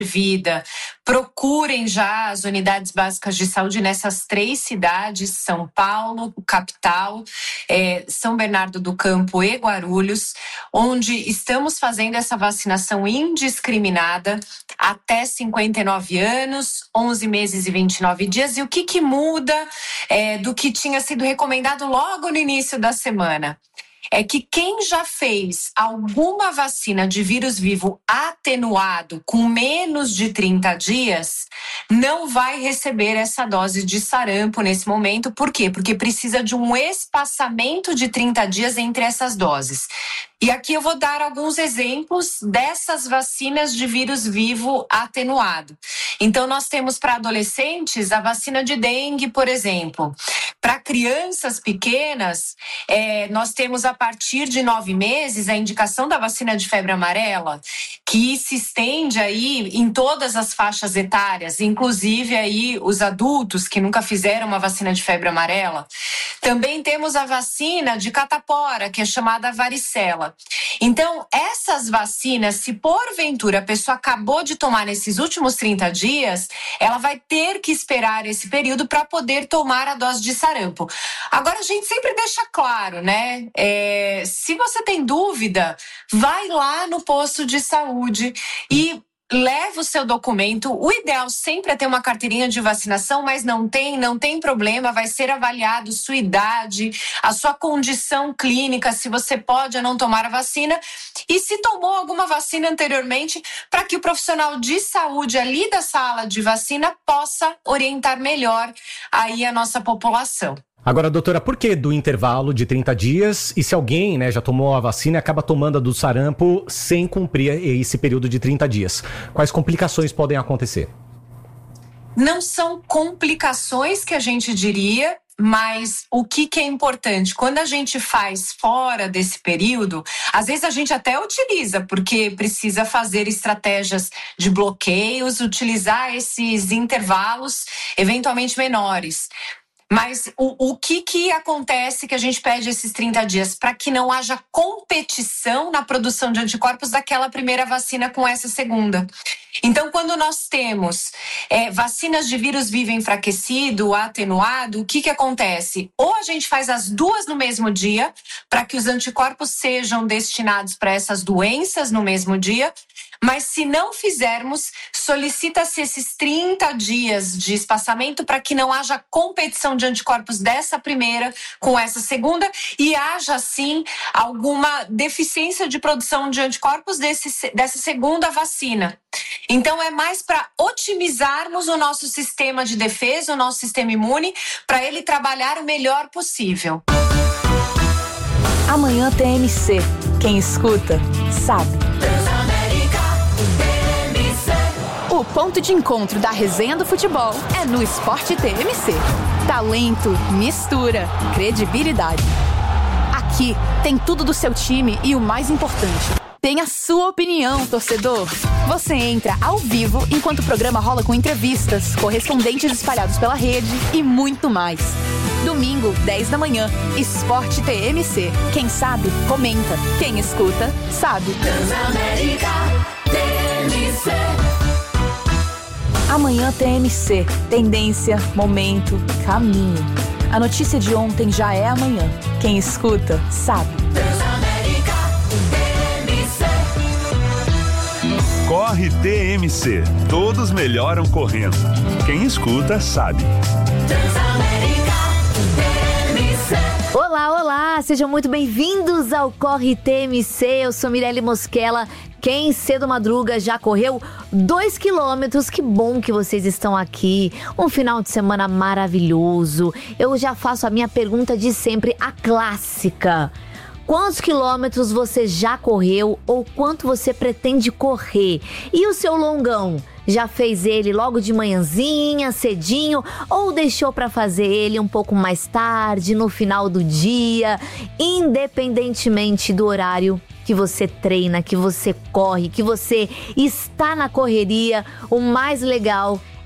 vida, procurem já as unidades básicas de saúde nessas 3 cidades, São Paulo, capital, São Bernardo do Campo e Guarulhos, onde estamos fazendo essa vacinação indiscriminada até 59 anos, 11 meses e 29 dias. E o que muda do que tinha sido recomendado logo no início da semana? É que quem já fez alguma vacina de vírus vivo atenuado com menos de 30 dias não vai receber essa dose de sarampo nesse momento. Por quê? Porque precisa de um espaçamento de 30 dias entre essas doses. E aqui eu vou dar alguns exemplos dessas vacinas de vírus vivo atenuado. Então, nós temos para adolescentes a vacina de dengue, por exemplo. Para crianças pequenas, nós temos a partir de 9 meses a indicação da vacina de febre amarela, que se estende aí em todas as faixas etárias, inclusive aí os adultos que nunca fizeram uma vacina de febre amarela. Também temos a vacina de catapora, que é chamada varicela. Então, essas vacinas, se porventura a pessoa acabou de tomar nesses últimos 30 dias, ela vai ter que esperar esse período para poder tomar a dose de sarampo. Agora, a gente sempre deixa claro, né? Se você tem dúvida, vai lá no posto de saúde e leva o seu documento. O ideal sempre é ter uma carteirinha de vacinação, mas não tem problema, vai ser avaliado sua idade, a sua condição clínica, se você pode ou não tomar a vacina e se tomou alguma vacina anteriormente, para que o profissional de saúde ali da sala de vacina possa orientar melhor aí a nossa população. Agora, doutora, por que do intervalo de 30 dias e se alguém, já tomou a vacina e acaba tomando a do sarampo sem cumprir esse período de 30 dias? Quais complicações podem acontecer? Não são complicações que a gente diria, mas o que é importante? Quando a gente faz fora desse período, às vezes a gente até utiliza, porque precisa fazer estratégias de bloqueios, utilizar esses intervalos eventualmente menores. Mas o que acontece que a gente pede esses 30 dias? Para que não haja competição na produção de anticorpos daquela primeira vacina com essa segunda. Então, quando nós temos vacinas de vírus vivo enfraquecido, atenuado, o que acontece? Ou a gente faz as duas no mesmo dia, para que os anticorpos sejam destinados para essas doenças no mesmo dia, mas se não fizermos, solicita-se esses 30 dias de espaçamento para que não haja competição de anticorpos dessa primeira com essa segunda e haja, sim, alguma deficiência de produção de anticorpos dessa segunda vacina. Então, é mais para otimizarmos o nosso sistema de defesa, o nosso sistema imune, para ele trabalhar o melhor possível. Amanhã tem MC. Quem escuta, sabe. O ponto de encontro da resenha do futebol é no Esporte TMC. Talento, mistura, credibilidade. Aqui tem tudo do seu time e o mais importante, tem a sua opinião, torcedor. Você entra ao vivo enquanto o programa rola com entrevistas, correspondentes espalhados pela rede e muito mais. Domingo, 10 da manhã, Esporte TMC. Quem sabe, comenta. Quem escuta, sabe. Transamérica TMC. Amanhã TMC. Tendência, momento, caminho. A notícia de ontem já é amanhã. Quem escuta, sabe. Transamérica TMC. Corre TMC. Todos melhoram correndo. Quem escuta, sabe. Transamérica TMC. Olá, sejam muito bem-vindos ao Corre TMC. Eu sou Mirelle Mosquela. Quem cedo madruga já correu 2 quilômetros, que bom que vocês estão aqui. Um final de semana maravilhoso. Eu já faço a minha pergunta de sempre, a clássica. Quantos quilômetros você já correu ou quanto você pretende correr? E o seu longão? Já fez ele logo de manhãzinha, cedinho, ou deixou para fazer ele um pouco mais tarde, no final do dia, independentemente do horário que você treina, que você corre, que você está na correria? O mais legal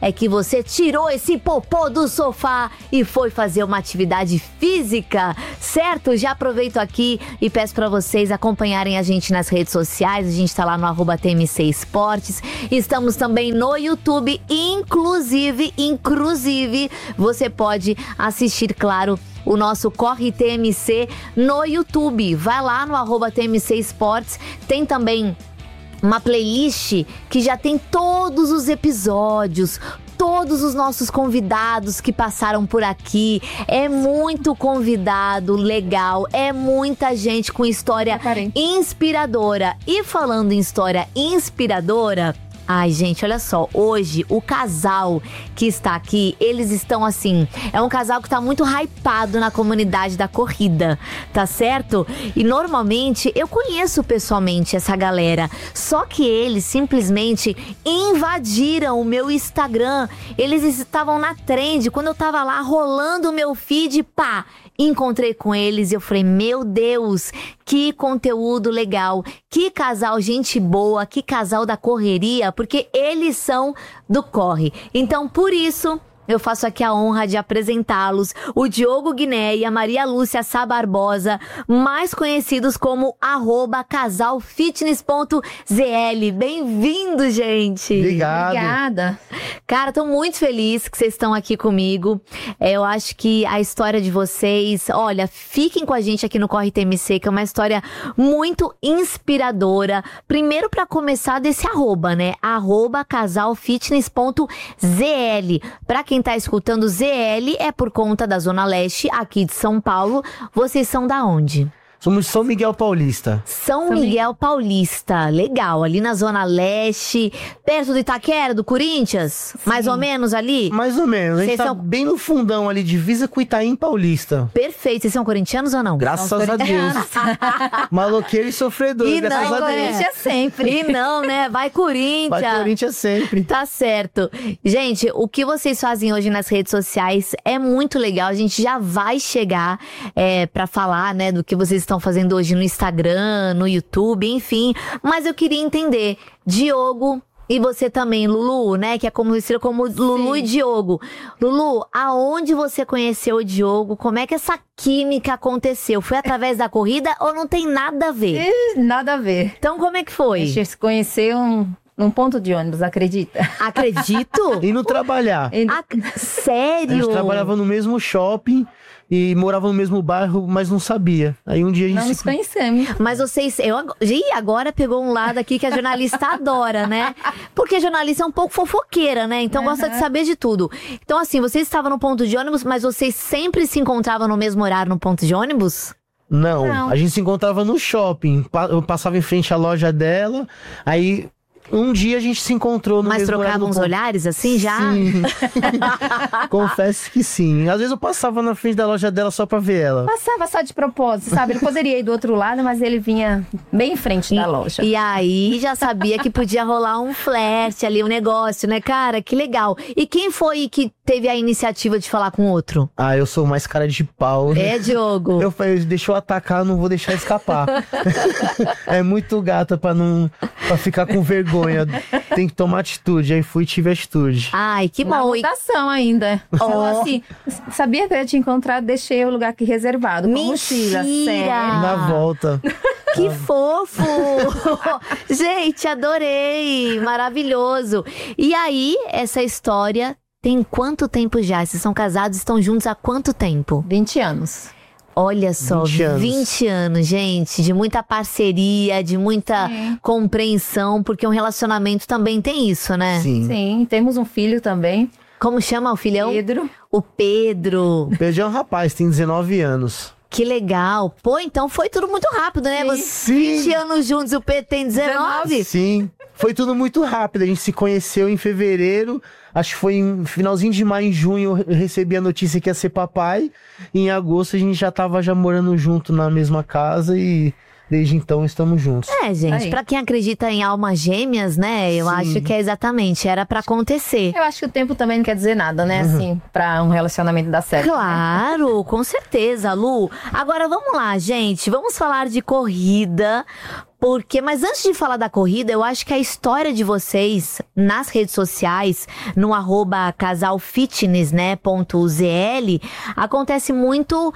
é que você tirou esse popô do sofá e foi fazer uma atividade física, certo? Já aproveito aqui e peço pra vocês acompanharem a gente nas redes sociais. A gente tá lá no @TMC Esportes. Estamos também no YouTube, inclusive, você pode assistir, claro, o nosso Corre TMC no YouTube. Vai lá no @TMC Esportes. Tem também uma playlist que já tem todos os episódios, todos os nossos convidados que passaram por aqui. É muito convidado legal, é muita gente com história inspiradora. E falando em história inspiradora... Ai, gente, olha só, hoje o casal que está aqui, eles estão assim, é um casal que tá muito hypado na comunidade da corrida, tá certo? E normalmente eu conheço pessoalmente essa galera, só que eles simplesmente invadiram o meu Instagram. Eles estavam na trend, quando eu tava lá rolando o meu feed, pá, encontrei com eles e eu falei, meu Deus, que conteúdo legal, que casal gente boa, que casal da correria, porque eles são do Corre. Então, por isso, eu faço aqui a honra de apresentá-los, o Diogo Guiné e a Maria Lúcia Sá Barbosa, mais conhecidos como @casalfitness.zl. Bem-vindo, gente! Obrigada. Cara, tô muito feliz que vocês estão aqui comigo. Eu acho que a história de vocês... Olha, fiquem com a gente aqui no Corre TMC, que é uma história muito inspiradora. Primeiro, pra começar, desse @, né? @casalfitness.zl. Pra quem tá escutando, ZL é por conta da Zona Leste, aqui de São Paulo. Vocês são da onde? Somos São Miguel Paulista. São Miguel Paulista, legal, ali na Zona Leste, perto do Itaquera, do Corinthians, sim. Mais ou menos ali? Mais ou menos, a gente Vocês tá são... bem no fundão ali, divisa com Itaim Paulista. Perfeito, vocês são corintianos ou não? Graças a Deus. Maloqueiro e sofredor, e graças não, a Deus. Corinthians sempre. E não, né? Vai Corinthians. Vai Corinthians sempre. Tá certo. Gente, o que vocês fazem hoje nas redes sociais é muito legal, a gente já vai chegar pra falar, né, do que vocês estão fazendo hoje no Instagram, no YouTube, enfim. Mas eu queria entender, Diogo e você também, Lulu, né, que é conhecido como Lulu e Diogo. Lulu, aonde você conheceu o Diogo? Como é que essa química aconteceu? Foi através da corrida ou não tem nada a ver? Nada a ver. Então como é que foi? A gente se conheceu num ponto de ônibus, acredita? Acredito? Indo trabalhar. Sério? A gente trabalhava no mesmo shopping e morava no mesmo bairro, mas não sabia. Aí um dia a gente Não nos conhecemos. Mas vocês... Ih, agora pegou um lado aqui que a jornalista adora, né? Porque jornalista é um pouco fofoqueira, né? Então gosta de saber de tudo. Então assim, vocês estavam no ponto de ônibus, mas vocês sempre se encontravam no mesmo horário no ponto de ônibus? Não, a gente se encontrava no shopping. Eu passava em frente à loja dela, aí... Um dia a gente se encontrou no Mas mesmo trocavam uns olhares assim já? Sim. Confesso que sim. Às vezes eu passava na frente da loja dela só pra ver ela. Passava só de propósito, sabe? Ele poderia ir do outro lado, mas ele vinha bem em frente da loja. E aí já sabia que podia rolar um flerte ali, um negócio, né, cara? Que legal. E quem foi que teve a iniciativa de falar com o outro? Ah, eu sou mais cara de pau. É, Diogo? Eu falei, deixa eu atacar, não vou deixar escapar. É muito gata pra ficar com vergonha. Tem que tomar atitude. Aí fui e tive atitude. Ai, que Na bom. votação ainda. Falou assim, sabia que eu ia te encontrar, deixei o lugar aqui reservado. Mentira! Sério. Na volta. Que fofo! Gente, adorei! Maravilhoso! E aí, essa história tem quanto tempo já? Vocês são casados, estão juntos há quanto tempo? 20 anos. Olha só, 20 anos, gente, de muita parceria, de muita compreensão, porque um relacionamento também tem isso, né? Sim, temos um filho também. Como chama o filhão? Pedro. O Pedro. O Pedro é um rapaz, tem 19 anos. Que legal. Pô, então foi tudo muito rápido, né? Sim. 20 anos juntos e o Pedro tem 19? Sim. Foi tudo muito rápido. A gente se conheceu em fevereiro. Acho que foi em finalzinho de maio, em junho, eu recebi a notícia que ia ser papai. Em agosto a gente já tava morando junto na mesma casa e desde então estamos juntos. Gente, Aí. pra quem acredita em almas gêmeas, né? Eu acho que é exatamente, era pra acontecer. Eu acho que o tempo também não quer dizer nada, né? Assim, pra um relacionamento dar certo. Claro, com certeza, Lu. Agora vamos lá, gente. Vamos falar de corrida. Mas antes de falar da corrida, eu acho que a história de vocês nas redes sociais, no @casalfitness, né, .zl, acontece muito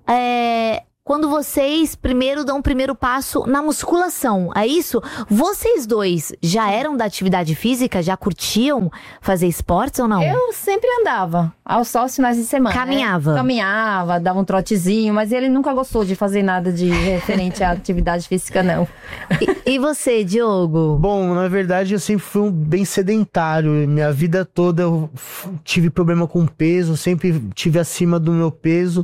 quando vocês primeiro dão o primeiro passo na musculação, é isso? Vocês dois já eram da atividade física? Já curtiam fazer esportes ou não? Eu sempre andava, só aos finais de semana. Caminhava? Né? Caminhava, dava um trotezinho, mas ele nunca gostou de fazer nada de referente à atividade física, não. E você, Diogo? Bom, na verdade eu sempre fui bem sedentário. Minha vida toda eu tive problema com peso, sempre tive acima do meu peso.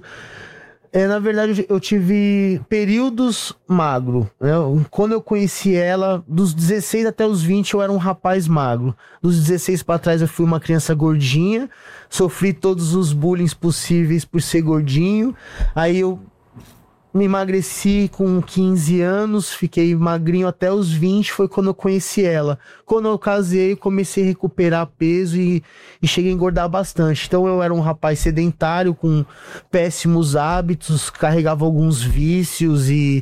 Na verdade, eu tive períodos magro, né? Quando eu conheci ela, dos 16 até os 20, eu era um rapaz magro. Dos 16 para trás, eu fui uma criança gordinha. Sofri todos os bullying possíveis por ser gordinho. Aí eu me emagreci com 15 anos, fiquei magrinho até os 20, foi quando eu conheci ela. Quando eu casei, comecei a recuperar peso e cheguei a engordar bastante. Então eu era um rapaz sedentário, com péssimos hábitos, carregava alguns vícios e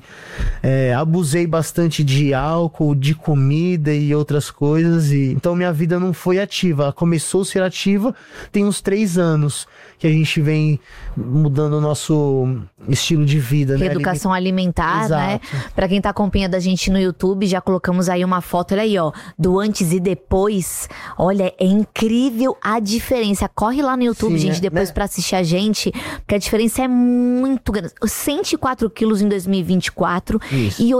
abusei bastante de álcool, de comida e outras coisas. Então minha vida não foi ativa, ela começou a ser ativa tem uns 3 anos que a gente vem mudando o nosso estilo de vida, né? Educação alimentar, né? Pra quem tá acompanhando a gente no YouTube, já colocamos aí uma foto, olha aí, ó, do antes e depois. Olha, é incrível a diferença. Corre lá no YouTube, gente, depois pra assistir a gente, porque a diferença é muito grande. 104 quilos em 2024 e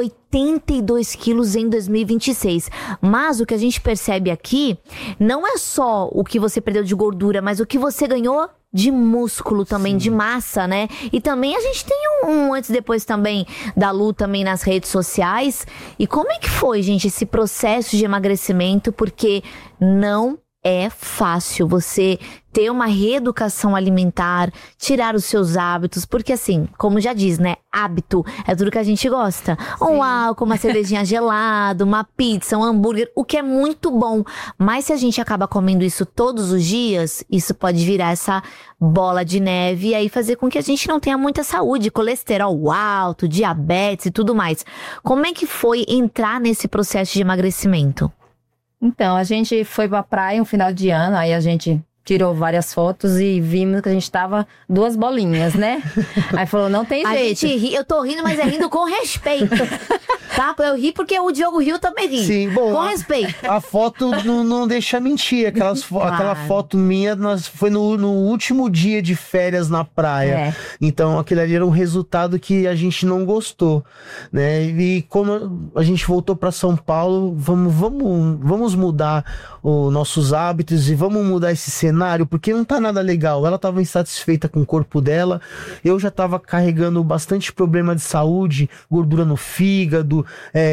82 quilos em 2026. Mas o que a gente percebe aqui não é só o que você perdeu de gordura, mas o que você ganhou de músculo também, de massa, né? E também a gente tem um antes e depois também da Lu também nas redes sociais. E como é que foi, gente, esse processo de emagrecimento? Porque não é fácil você ter uma reeducação alimentar, tirar os seus hábitos, porque assim, como já diz, né, hábito é tudo que a gente gosta. Um álcool, uma cervejinha gelada, uma pizza, um hambúrguer, o que é muito bom. Mas se a gente acaba comendo isso todos os dias, isso pode virar essa bola de neve e aí fazer com que a gente não tenha muita saúde, colesterol alto, diabetes e tudo mais. Como é que foi entrar nesse processo de emagrecimento? Então, a gente foi pra praia um final de ano, aí a gente tirou várias fotos e vimos que a gente tava 2 bolinhas, né? Aí falou, não tem jeito. A gente ri, eu tô rindo, mas é rindo com respeito. Tá? Eu ri porque o Diogo riu também ri. Sim, bom. Com respeito. A foto não deixa mentir. Aquela foto minha foi no último dia de férias na praia. Então, aquele ali era um resultado que a gente não gostou, né? E quando a gente voltou para São Paulo, vamos mudar os nossos hábitos e vamos mudar esse cenário, porque não tá nada legal. Ela tava insatisfeita com o corpo dela, eu já tava carregando bastante problema de saúde, gordura no fígado,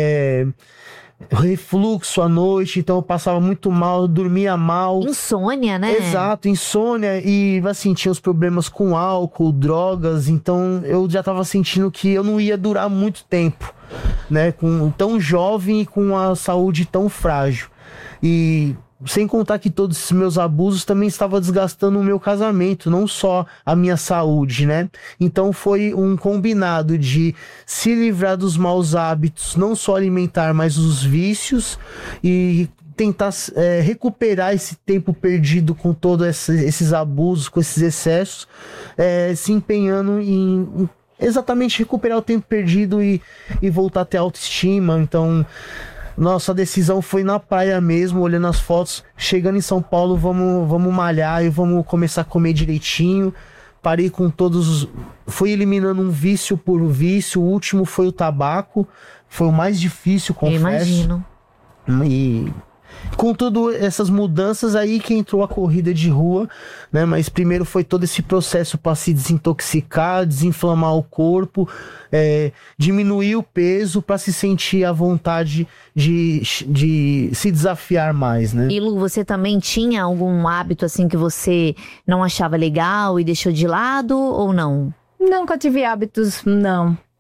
refluxo à noite, então eu passava muito mal, dormia mal. Insônia, né? Exato, insônia e assim, tinha os problemas com álcool, drogas, então eu já tava sentindo que eu não ia durar muito tempo, né? Tão jovem e com a saúde tão frágil. E sem contar que todos esses meus abusos também estavam desgastando o meu casamento, não só a minha saúde, né? Então foi um combinado de se livrar dos maus hábitos, não só alimentar, mas os vícios, e tentar recuperar esse tempo perdido com todos esses abusos, com esses excessos, se empenhando em exatamente recuperar o tempo perdido e voltar a ter autoestima. Então, nossa decisão foi na praia mesmo, olhando as fotos. Chegando em São Paulo, vamos malhar e vamos começar a comer direitinho. Parei com todos fui eliminando um vício por vício. O último foi o tabaco. Foi o mais difícil, confesso. Eu imagino. E com todas essas mudanças aí que entrou a corrida de rua, né? Mas primeiro foi todo esse processo para se desintoxicar, desinflamar o corpo, diminuir o peso para se sentir à vontade de se desafiar mais, né? E Lu, você também tinha algum hábito assim que você não achava legal e deixou de lado ou não? Nunca tive hábitos, não.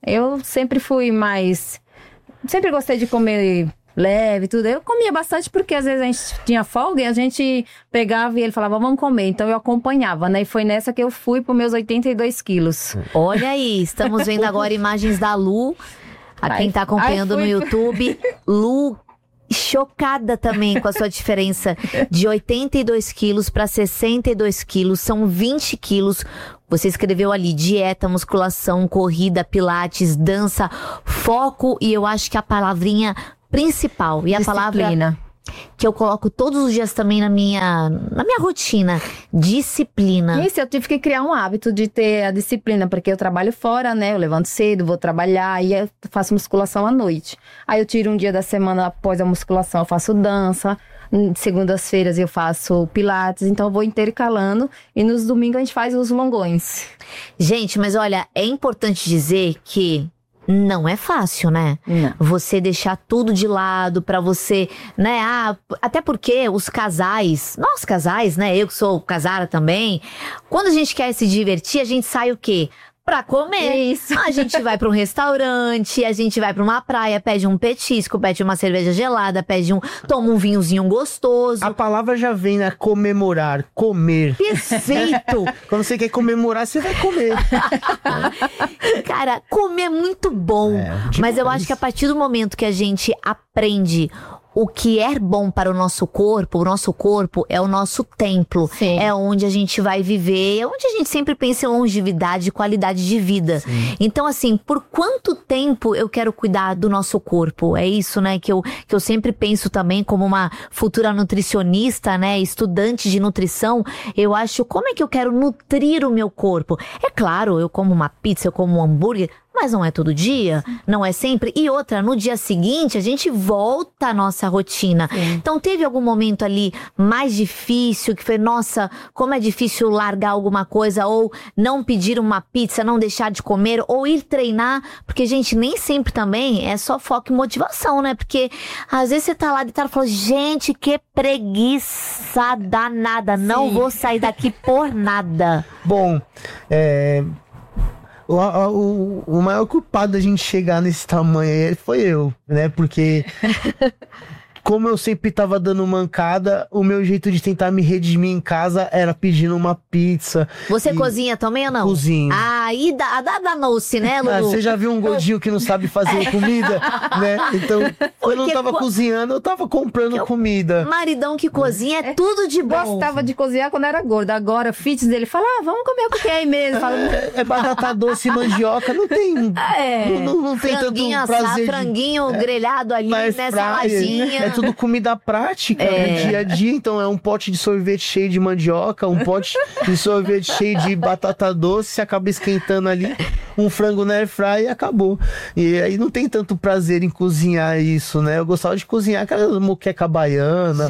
Eu sempre fui mais... Sempre gostei de comer leve, tudo. Eu comia bastante porque às vezes a gente tinha folga e a gente pegava e ele falava, vamos comer. Então eu acompanhava, né? E foi nessa que eu fui para meus 82 quilos. Olha aí, estamos vendo agora imagens da Lu. A quem tá acompanhando no YouTube, Lu, chocada também com a sua diferença de 82 quilos para 62 quilos, são 20 quilos. Você escreveu ali dieta, musculação, corrida, pilates, dança, foco e eu acho que a palavrinha principal e a palavra que eu coloco todos os dias também na minha rotina, disciplina. Isso, eu tive que criar um hábito de ter a disciplina, porque eu trabalho fora, né? Eu levanto cedo, vou trabalhar e eu faço musculação à noite. Aí eu tiro um dia da semana após a musculação, eu faço dança. Segundas-feiras eu faço pilates, então eu vou intercalando e nos domingos a gente faz os longões. Gente, mas olha, é importante dizer que não é fácil, né? Não. Você deixar tudo de lado pra você, né? Até porque os casais, nós casais, né? Eu que sou casada também, quando a gente quer se divertir, a gente sai o quê? Pra comer. Isso. A gente vai pra um restaurante, a gente vai pra uma praia, pede um petisco, pede uma cerveja gelada, toma um vinhozinho gostoso. A palavra já vem, né? Comemorar, comer. Perfeito! Quando você quer comemorar, você vai comer. Cara, comer é muito bom. Mas eu acho que a partir do momento que a gente aprende o que é bom para o nosso corpo é o nosso templo. Sim. É onde a gente vai viver, é onde a gente sempre pensa em longevidade e qualidade de vida. Sim. Então, assim, por quanto tempo eu quero cuidar do nosso corpo? É isso, né, que eu sempre penso também como uma futura nutricionista, né, estudante de nutrição. Eu acho, como é que eu quero nutrir o meu corpo? É claro, eu como uma pizza, eu como um hambúrguer, mas não é todo dia, não é sempre. E outra, no dia seguinte, a gente volta à nossa rotina. Sim. Então, teve algum momento ali mais difícil, que foi, nossa, como é difícil largar alguma coisa, ou não pedir uma pizza, não deixar de comer, ou ir treinar, porque, gente, nem sempre também é só foco e motivação, né? Porque, às vezes, você tá lá deitado e fala, gente, que preguiça danada, não vou sair daqui por nada. Bom, o maior culpado da gente chegar nesse tamanho aí foi eu, né? Porque como eu sempre tava dando mancada, o meu jeito de tentar me redimir em casa era pedindo uma pizza. Você cozinha também ou não? Cozinho. Aí danou-se, né, Lulu? Você já viu um gordinho que não sabe fazer comida, né? Então, quando eu não tava cozinhando, eu tava comprando comida. Maridão que cozinha é tudo de bom. Gostava de cozinhar quando era gorda. Agora, fitness dele fala, vamos comer o que é aí mesmo. Fala, é batata doce e mandioca, não tem... Não tem tanto prazer. Franguinho grelhado ali, nessa saladinha. É tudo comida prática do dia a dia. Então é um pote de sorvete cheio de mandioca, um pote de sorvete cheio de batata doce, você acaba esquentando ali um frango na airfryer e acabou. E aí não tem tanto prazer em cozinhar isso, né? Eu gostava de cozinhar aquela moqueca baiana,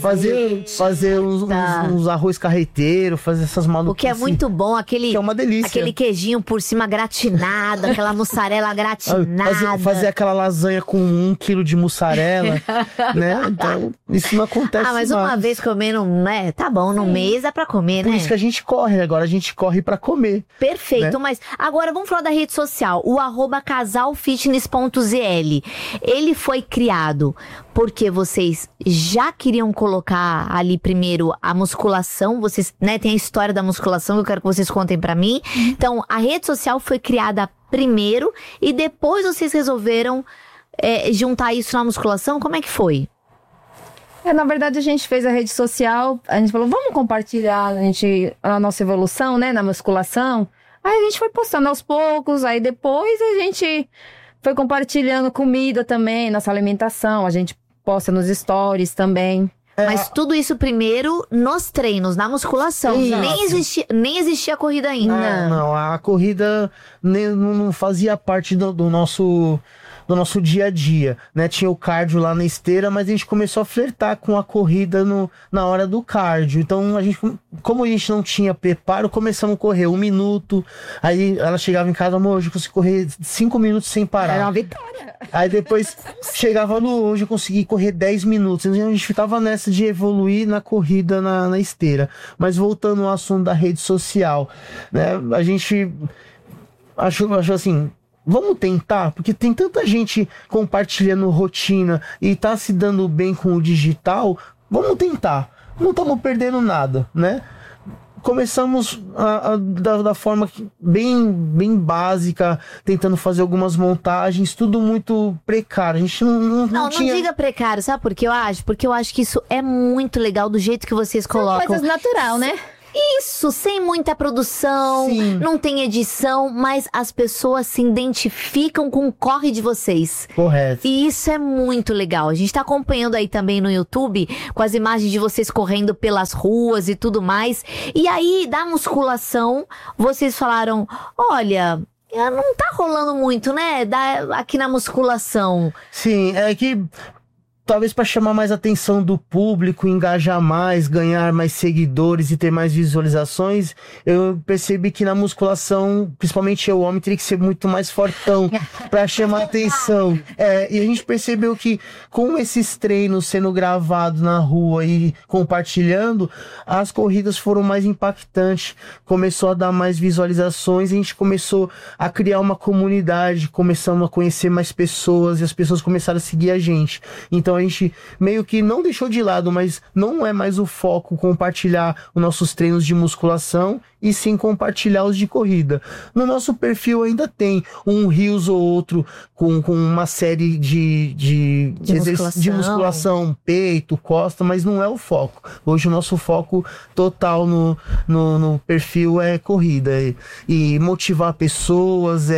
fazer uns arroz carreteiro, fazer essas maluquices. O que é muito bom, que é uma delícia. Aquele queijinho por cima gratinado, aquela mussarela gratinada. Fazer aquela lasanha com 1 quilo de mussarela, né? Então, isso não acontece mais. Mas uma vez comendo, né? Tá bom, no mês é pra comer, né? Por isso que a gente corre, agora a gente corre pra comer. Perfeito, né? Mas agora vamos falar da rede social, o @casalfitness.zl. Ele foi criado porque vocês já queriam colocar ali primeiro a musculação, vocês, né, tem a história da musculação que eu quero que vocês contem pra mim. Então, a rede social foi criada primeiro e depois vocês resolveram juntar isso na musculação. Como é que foi? Na verdade, a gente fez a rede social, a gente falou, vamos compartilhar a nossa evolução, né, na musculação. Aí a gente foi postando aos poucos, aí depois a gente foi compartilhando comida também, nossa alimentação, a gente posta nos stories também. Mas tudo isso primeiro nos treinos, na musculação. Nem existia a corrida ainda. Não, a corrida não fazia parte do nosso dia a dia, né? Tinha o cardio lá na esteira, mas a gente começou a flertar com a corrida na hora do cardio. Então, como a gente não tinha preparo, começamos a correr 1 minuto. Aí ela chegava em casa, amor, hoje eu consegui correr 5 minutos sem parar. Era uma vitória. Aí depois chegava hoje eu consegui correr 10 minutos. Então, a gente ficava nessa de evoluir na corrida na esteira. Mas voltando ao assunto da rede social, né? A gente achou assim... vamos tentar, porque tem tanta gente compartilhando rotina e tá se dando bem com o digital, vamos tentar. Não estamos perdendo nada, né? Começamos da forma bem básica, tentando fazer algumas montagens, tudo muito precário. A gente não tinha... Não diga precário, sabe por que eu acho? Porque eu acho que isso é muito legal do jeito que vocês colocam. São coisas natural, né? Isso, sem muita produção, Sim. não tem edição, mas as pessoas se identificam com o corre de vocês. Correto. E isso é muito legal. A gente tá acompanhando aí também no YouTube, com as imagens de vocês correndo pelas ruas e tudo mais. E aí, da musculação, vocês falaram, olha, não tá rolando muito, né? Aqui na musculação. Sim, é que... Talvez para chamar mais atenção do público, engajar mais, ganhar mais seguidores e ter mais visualizações, eu percebi que na musculação, principalmente eu, homem, teria que ser muito mais fortão para chamar atenção. E a gente percebeu que com esses treinos sendo gravados na rua e compartilhando, as corridas foram mais impactantes, começou a dar mais visualizações, a gente começou a criar uma comunidade, começamos a conhecer mais pessoas e as pessoas começaram a seguir a gente. Então a gente meio que não deixou de lado, mas não é mais o foco compartilhar os nossos treinos de musculação e sim compartilhar os de corrida. No nosso perfil ainda tem um reels ou outro com uma série de musculação, peito, costa, mas não é o foco. Hoje o nosso foco total no perfil é corrida e motivar pessoas,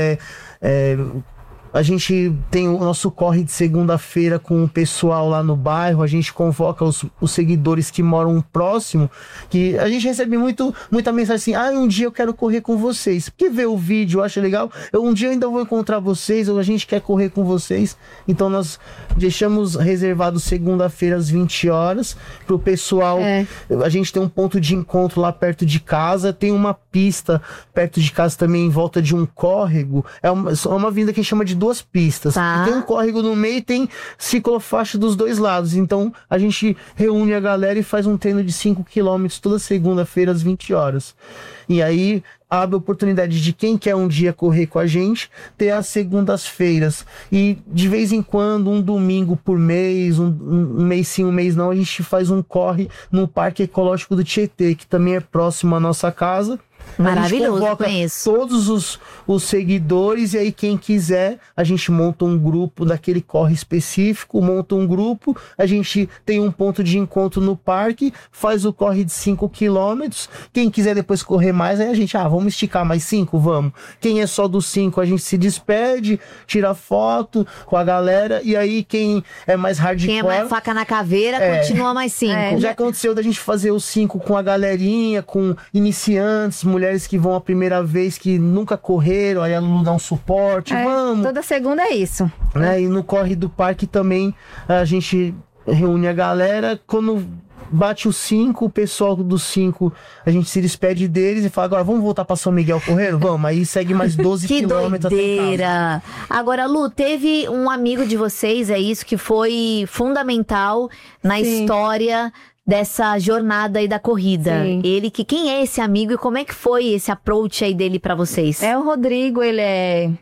a gente tem o nosso corre de segunda-feira com o pessoal lá no bairro, a gente convoca os seguidores que moram próximo, que a gente recebe muita mensagem assim, um dia eu quero correr com vocês, porque vê o vídeo, acha legal, um dia eu ainda vou encontrar vocês, ou a gente quer correr com vocês, então nós deixamos reservado segunda-feira às 20 horas, pro pessoal, a gente tem um ponto de encontro lá perto de casa, tem uma pista perto de casa também, em volta de um córrego, é uma vinda que a gente chama de 2 pistas. Tá. Tem um córrego no meio e tem ciclofaixa dos 2 lados. Então a gente reúne a galera e faz um treino de 5 km toda segunda-feira às 20 horas. E aí abre a oportunidade de quem quer um dia correr com a gente, ter as segundas-feiras. E de vez em quando, um domingo por mês, um mês sim, um mês não, a gente faz um corre no Parque Ecológico do Tietê, que também é próximo à nossa casa. Maravilhoso, a gente conheço. Todos os seguidores, e aí quem quiser, a gente monta um grupo daquele corre específico, monta um grupo, a gente tem um ponto de encontro no parque, faz o corre de 5 km, quem quiser depois correr mais, aí a gente, vamos esticar mais 5, vamos. Quem é só dos 5, a gente se despede, tira foto com a galera, e aí quem é mais hardcore... Quem é mais faca na caveira, continua mais 5. Já aconteceu da gente fazer os 5 com a galerinha, com iniciantes, mulheres que vão a primeira vez, que nunca correram, aí a Lulu dá um suporte, vamos. Toda segunda é isso. E no corre do parque também, a gente reúne a galera, quando bate os 5, o pessoal dos 5, a gente se despede deles e fala, agora vamos voltar pra São Miguel correndo? Vamos, aí segue mais 12 que quilômetros até doideira! Agora, Lu, teve um amigo de vocês, que foi fundamental na história dessa jornada aí da corrida. Sim. Quem é esse amigo e como é que foi esse approach aí dele pra vocês? É o Rodrigo, ele é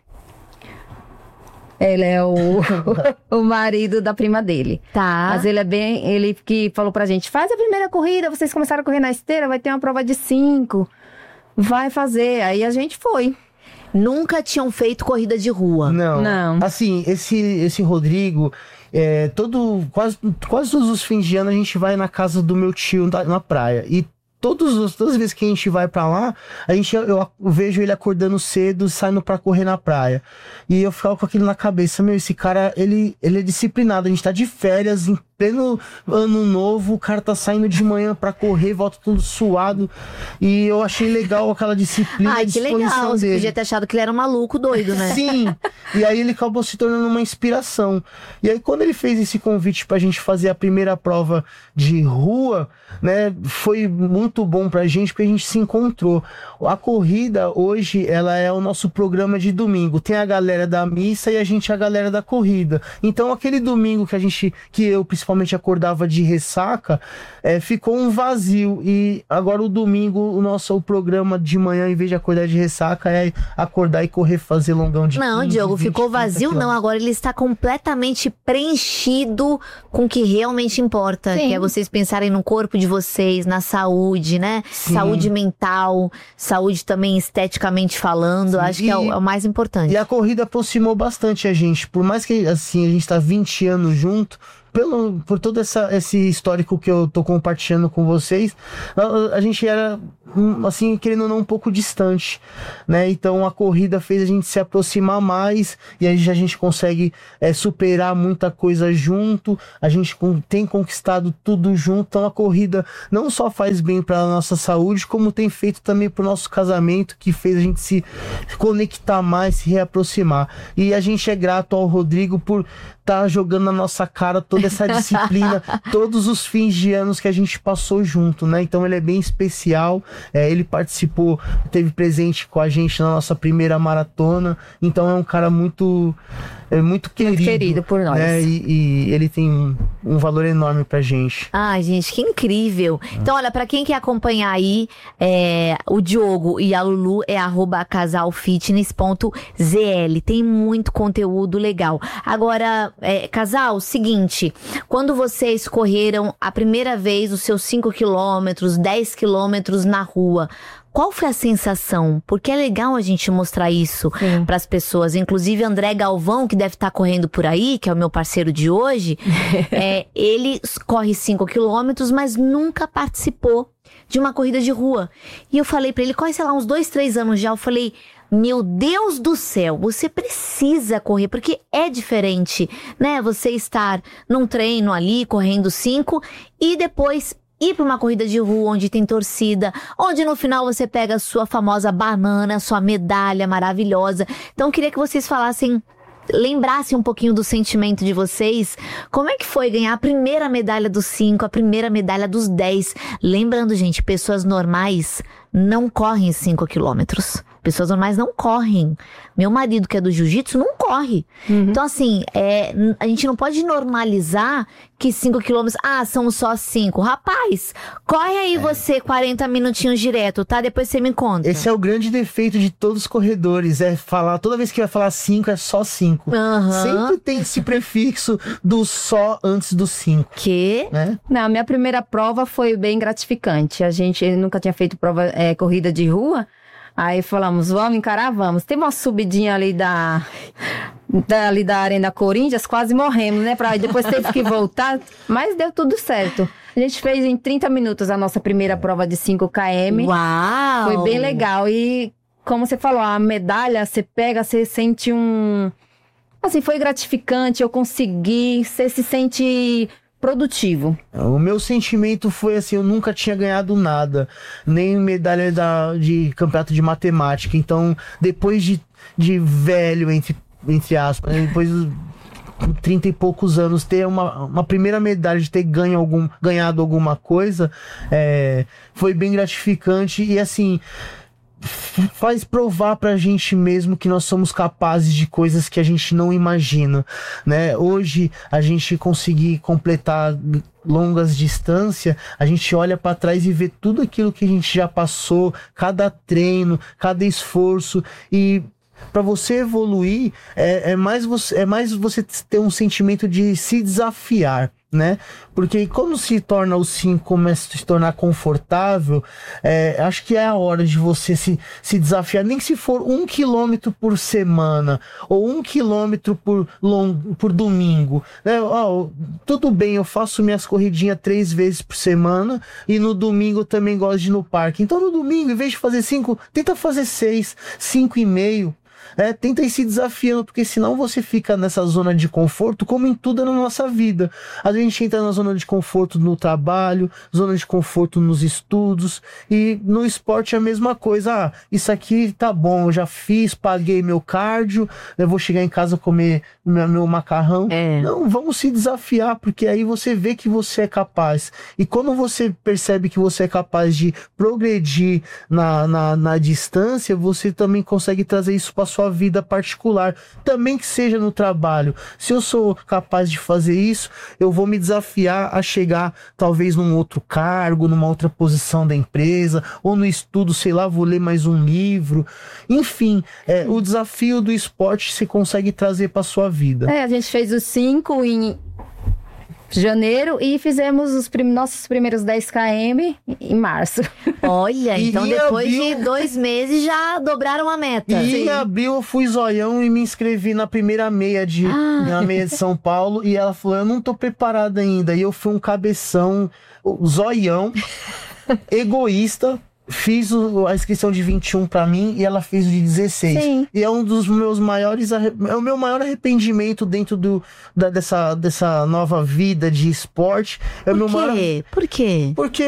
o marido da prima dele. Tá. Mas ele que falou pra gente, faz a primeira corrida, vocês começaram a correr na esteira, vai ter uma prova de 5. Vai fazer. Aí a gente foi. Nunca tinham feito corrida de rua. Não. Assim, esse Rodrigo, quase todos os fins de ano a gente vai na casa do meu tio na praia. E todas as vezes que a gente vai pra lá, eu vejo ele acordando cedo, saindo pra correr na praia. E eu ficava com aquilo na cabeça, esse cara, ele é disciplinado, a gente tá de férias, em pleno ano novo, o cara tá saindo de manhã pra correr, volta tudo suado. E eu achei legal aquela disciplina. Ai, que legal, você podia ter achado que ele era um maluco doido, né? Sim, e aí ele acabou se tornando uma inspiração. E aí quando ele fez esse convite pra gente fazer a primeira prova de rua, né, foi muito muito bom pra gente, porque a gente se encontrou. A corrida hoje, ela é o nosso programa de domingo. Tem a galera da missa e a gente é a galera da corrida. Então aquele domingo que eu principalmente acordava de ressaca, ficou um vazio. E agora o domingo, o programa de manhã, em vez de acordar de ressaca, é acordar e correr, fazer longão de 15, Diogo, 20, ficou vazio não, agora ele está completamente preenchido com o que realmente importa, Sim. que é vocês pensarem no corpo de vocês, na saúde, né? Sim. Saúde mental, saúde também esteticamente falando, acho que é o mais importante. E a corrida aproximou bastante a gente, por mais que assim, a gente tá 20 anos junto, por todo esse histórico que eu tô compartilhando com vocês, a gente era, assim, querendo ou não, um pouco distante, né? Então a corrida fez a gente se aproximar mais e aí a gente consegue superar muita coisa junto, a gente tem conquistado tudo junto. Então a corrida não só faz bem para nossa saúde, como tem feito também pro nosso casamento, que fez a gente se conectar mais, se reaproximar. E a gente é grato ao Rodrigo por tá jogando na nossa cara toda essa disciplina, todos os fins de anos que a gente passou junto, né? Então ele é bem especial, ele participou, teve presente com a gente na nossa primeira maratona, então é um cara muito querido. Muito querido por nós. Né? E ele tem um valor enorme pra gente. Ai, gente, que incrível. Então, olha, pra quem quer acompanhar aí, o Diogo e a Lulu é @casalfitness.zl. Tem muito conteúdo legal. Agora, casal, seguinte, quando vocês correram a primeira vez os seus 5 quilômetros, 10 quilômetros na rua, qual foi a sensação? Porque é legal a gente mostrar isso para as pessoas. Inclusive, André Galvão, que deve estar correndo por aí, que é o meu parceiro de hoje, ele corre 5 quilômetros, mas nunca participou de uma corrida de rua. E eu falei para ele, corre, sei lá, uns 2, 3 anos já. Eu falei, meu Deus do céu, você precisa correr, porque é diferente, né? Você estar num treino ali, correndo 5, e depois ir para uma corrida de rua onde tem torcida, onde no final você pega a sua famosa banana, sua medalha maravilhosa. Então eu queria que vocês lembrassem um pouquinho do sentimento de vocês. Como é que foi ganhar a primeira medalha dos 5, a primeira medalha dos 10? Lembrando, gente, pessoas normais não correm 5 quilômetros. Pessoas normais não correm. Meu marido, que é do jiu-jitsu, não corre. Então, assim, a gente não pode normalizar que 5 quilômetros, são só 5. Rapaz, corre aí você 40 minutinhos direto, tá? Depois você me conta. Esse é o grande defeito de todos os corredores, toda vez que vai falar 5, é só 5. Sempre tem esse prefixo do só antes do 5. Que? Né? Não, a minha primeira prova foi bem gratificante. A gente nunca tinha feito corrida de rua. Aí falamos, vamos encarar, vamos. Tem uma subidinha ali ali da Arena Corinthians, quase morremos, né? Depois teve que voltar, mas deu tudo certo. A gente fez em 30 minutos a nossa primeira prova de 5 km. Uau! Foi bem legal. E como você falou, a medalha, você pega, você sente assim, foi gratificante, eu consegui, você se sente produtivo. O meu sentimento foi assim, eu nunca tinha ganhado nada, nem medalha de campeonato de matemática. Então, depois de velho, entre aspas, né, depois dos 30 e poucos anos, ter uma primeira medalha, de ter ganhado alguma coisa, foi bem gratificante. E assim, faz provar pra gente mesmo que nós somos capazes de coisas que a gente não imagina, né? Hoje, a gente conseguir completar longas distâncias, a gente olha pra trás e vê tudo aquilo que a gente já passou, cada treino, cada esforço. E para você evoluir, é mais você ter um sentimento de se desafiar, né? Porque quando se torna o 5, começa a se tornar confortável, acho que é a hora de você se desafiar, nem se for 1 quilômetro por semana, ou 1 quilômetro por domingo, né? Tudo bem, eu faço minhas corridinhas 3 vezes por semana, e no domingo eu também gosto de ir no parque. Então no domingo, em vez de fazer 5, tenta fazer 6, 5,5. Tenta ir se desafiando, porque senão você fica nessa zona de conforto, como em tudo na nossa vida. A gente entra na zona de conforto no trabalho, zona de conforto nos estudos, e no esporte é a mesma coisa. Isso aqui tá bom, eu já fiz, paguei meu cardio, eu vou chegar em casa comer meu macarrão. Não, vamos se desafiar, porque aí você vê que você é capaz. E quando você percebe que você é capaz de progredir na distância, você também consegue trazer isso para sua vida particular, também que seja no trabalho. Se eu sou capaz de fazer isso, eu vou me desafiar a chegar talvez num outro cargo, numa outra posição da empresa, ou no estudo, sei lá, vou ler mais um livro. Enfim, o desafio do esporte você consegue trazer para sua vida. A gente fez os 5 em janeiro e fizemos os nossos primeiros 10 km em março. Olha, E então em depois abril- de 2 meses já dobraram a meta. E em abril eu fui zoião e me inscrevi na primeira meia na meia de São Paulo, e ela falou, eu não tô preparada ainda. E eu fui um cabeção, zoião, egoísta. Fiz a inscrição de 21 pra mim e ela fez o de 16. Sim. E é um dos meus maiores... É o meu maior arrependimento dentro dessa nova vida de esporte. É o meu maior... Por quê? Porque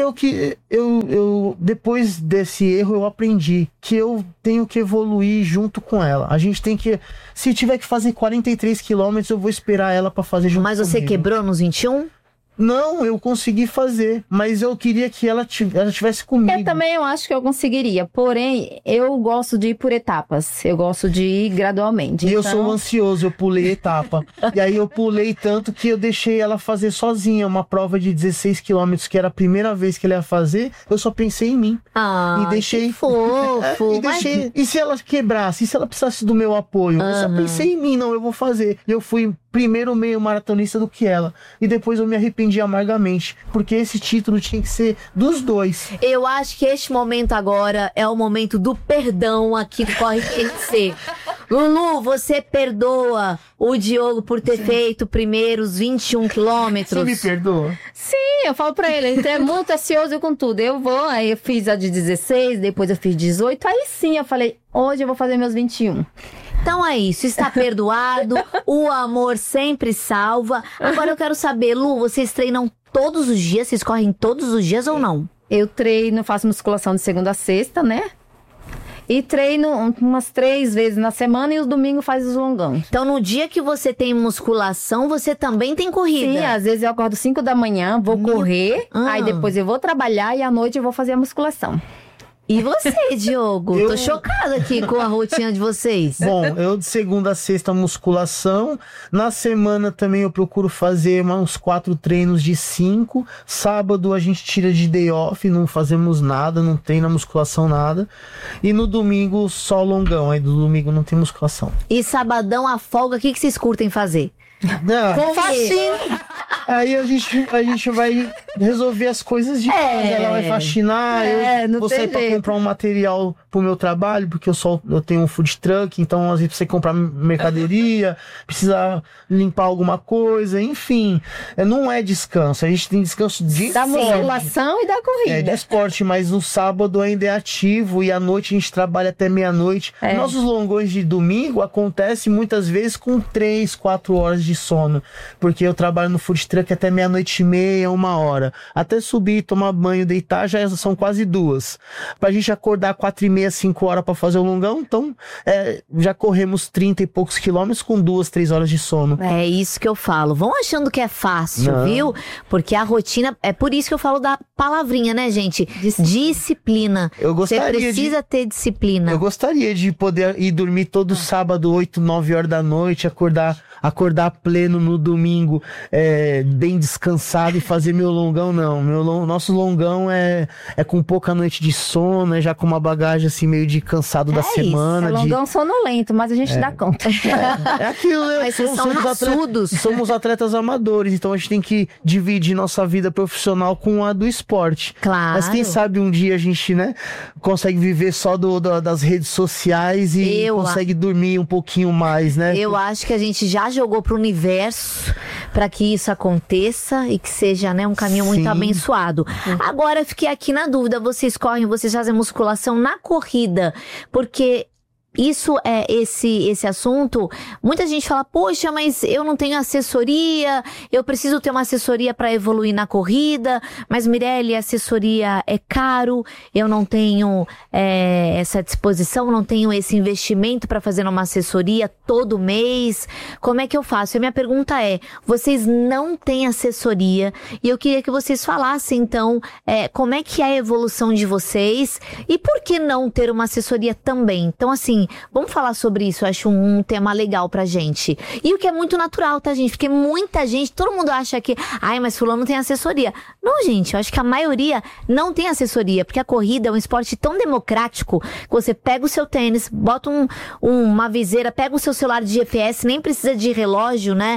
eu depois desse erro eu aprendi que eu tenho que evoluir junto com ela. A gente tem que... Se tiver que fazer 43 quilômetros, eu vou esperar ela pra fazer junto Mas você comigo. quebrou nos 21? Não, eu consegui fazer, mas eu queria que ela estivesse comigo. Eu acho que eu conseguiria, porém, eu gosto de ir por etapas. Eu gosto de ir gradualmente. E eu sou ansioso, eu pulei etapa. E aí eu pulei tanto que eu deixei ela fazer sozinha uma prova de 16 quilômetros, que era a primeira vez que ela ia fazer. Eu só pensei em mim. Ah, e deixei que fofo. E deixei. E se ela quebrasse? E se ela precisasse do meu apoio? Eu só pensei em mim, não, eu vou fazer. E eu fui primeiro meio maratonista do que ela. E depois eu me arrependi amargamente, porque esse título tinha que ser dos dois. Eu acho que este momento agora é o momento do perdão aqui no Corre TMC. Lulu, você perdoa o Diogo por ter feito primeiros 21 quilômetros? Você me perdoa? Sim, eu falo pra ele é muito ansioso com tudo. Eu vou, aí eu fiz a de 16, depois eu fiz 18, aí sim eu falei, hoje eu vou fazer meus 21. Então é isso, está perdoado, o amor sempre salva. Agora eu quero saber, Lu, vocês treinam todos os dias? Vocês correm todos os dias ou não? Eu treino, faço musculação de segunda a sexta, né? E treino umas 3 vezes na semana e os domingos faz os longão. Então no dia que você tem musculação, você também tem corrida? Sim, às vezes eu acordo 5 da manhã, vou correr, aí depois eu vou trabalhar e à noite eu vou fazer a musculação. E você, Diogo? Tô chocada aqui com a rotina de vocês. Bom, eu de segunda a sexta musculação. Na semana também eu procuro fazer uns 4 treinos de 5. Sábado a gente tira de day off, não fazemos nada, não tem na musculação nada. E no domingo só longão, aí do domingo não tem musculação. E sabadão, a folga, o que vocês curtem fazer? Faxina. Aí a gente vai resolver as coisas de casa. Ela vai faxinar, eu vou sair pra comprar um material pro meu trabalho, porque eu tenho um food truck, então às vezes precisa comprar mercadoria, precisa limpar alguma coisa, enfim. Não é descanso, a gente tem descanso da musculação e da corrida. De esporte, mas no sábado ainda é ativo e à noite a gente trabalha até meia-noite. Nossos longões de domingo acontecem muitas vezes com 3, 4 horas de sono, porque eu trabalho no food truck até meia-noite e meia, 1h. Até subir, tomar banho, deitar, já são quase 2. Pra gente acordar 4h30, 5h pra fazer o longão, então já corremos 30 e poucos quilômetros com 2, 3 horas de sono. É isso que eu falo. Vão achando que é fácil, viu? Porque a rotina, é por isso que eu falo da palavrinha, né, gente? Disciplina. Você precisa ter disciplina. Eu gostaria de poder ir dormir todo sábado, 8, 9 horas da noite, acordar pleno no domingo, bem descansado e fazer meu longão. Não, nosso longão é com pouca noite de sono, já com uma bagagem assim meio de cansado da semana. Isso, longão sonolento, mas a gente dá conta. É aquilo, né? Mas vocês são raçudos. Somos atletas amadores, então a gente tem que dividir nossa vida profissional com a do esporte. Claro. Mas quem sabe um dia a gente, né, consegue viver só das redes sociais e consegue dormir um pouquinho mais, né? Eu acho que a gente já jogou pro universo para que isso aconteça e que seja, né, um caminho muito abençoado. Agora eu fiquei aqui na dúvida, vocês fazem musculação na corrida, porque isso é esse assunto, muita gente fala, poxa, mas eu não tenho assessoria, eu preciso ter uma assessoria para evoluir na corrida, mas Mirelle, assessoria é caro, eu não tenho essa disposição, não tenho esse investimento para fazer uma assessoria todo mês, como é que eu faço? A minha pergunta é, vocês não têm assessoria e eu queria que vocês falassem então, como é que é a evolução de vocês e por que não ter uma assessoria também? Então assim, vamos falar sobre isso, eu acho um tema legal pra gente. E o que é muito natural, tá, gente? Porque muita gente, todo mundo acha que, mas fulano não tem assessoria. Não, gente, eu acho que a maioria não tem assessoria, porque a corrida é um esporte tão democrático que você pega o seu tênis, bota uma viseira, pega o seu celular de GPS, nem precisa de relógio, né?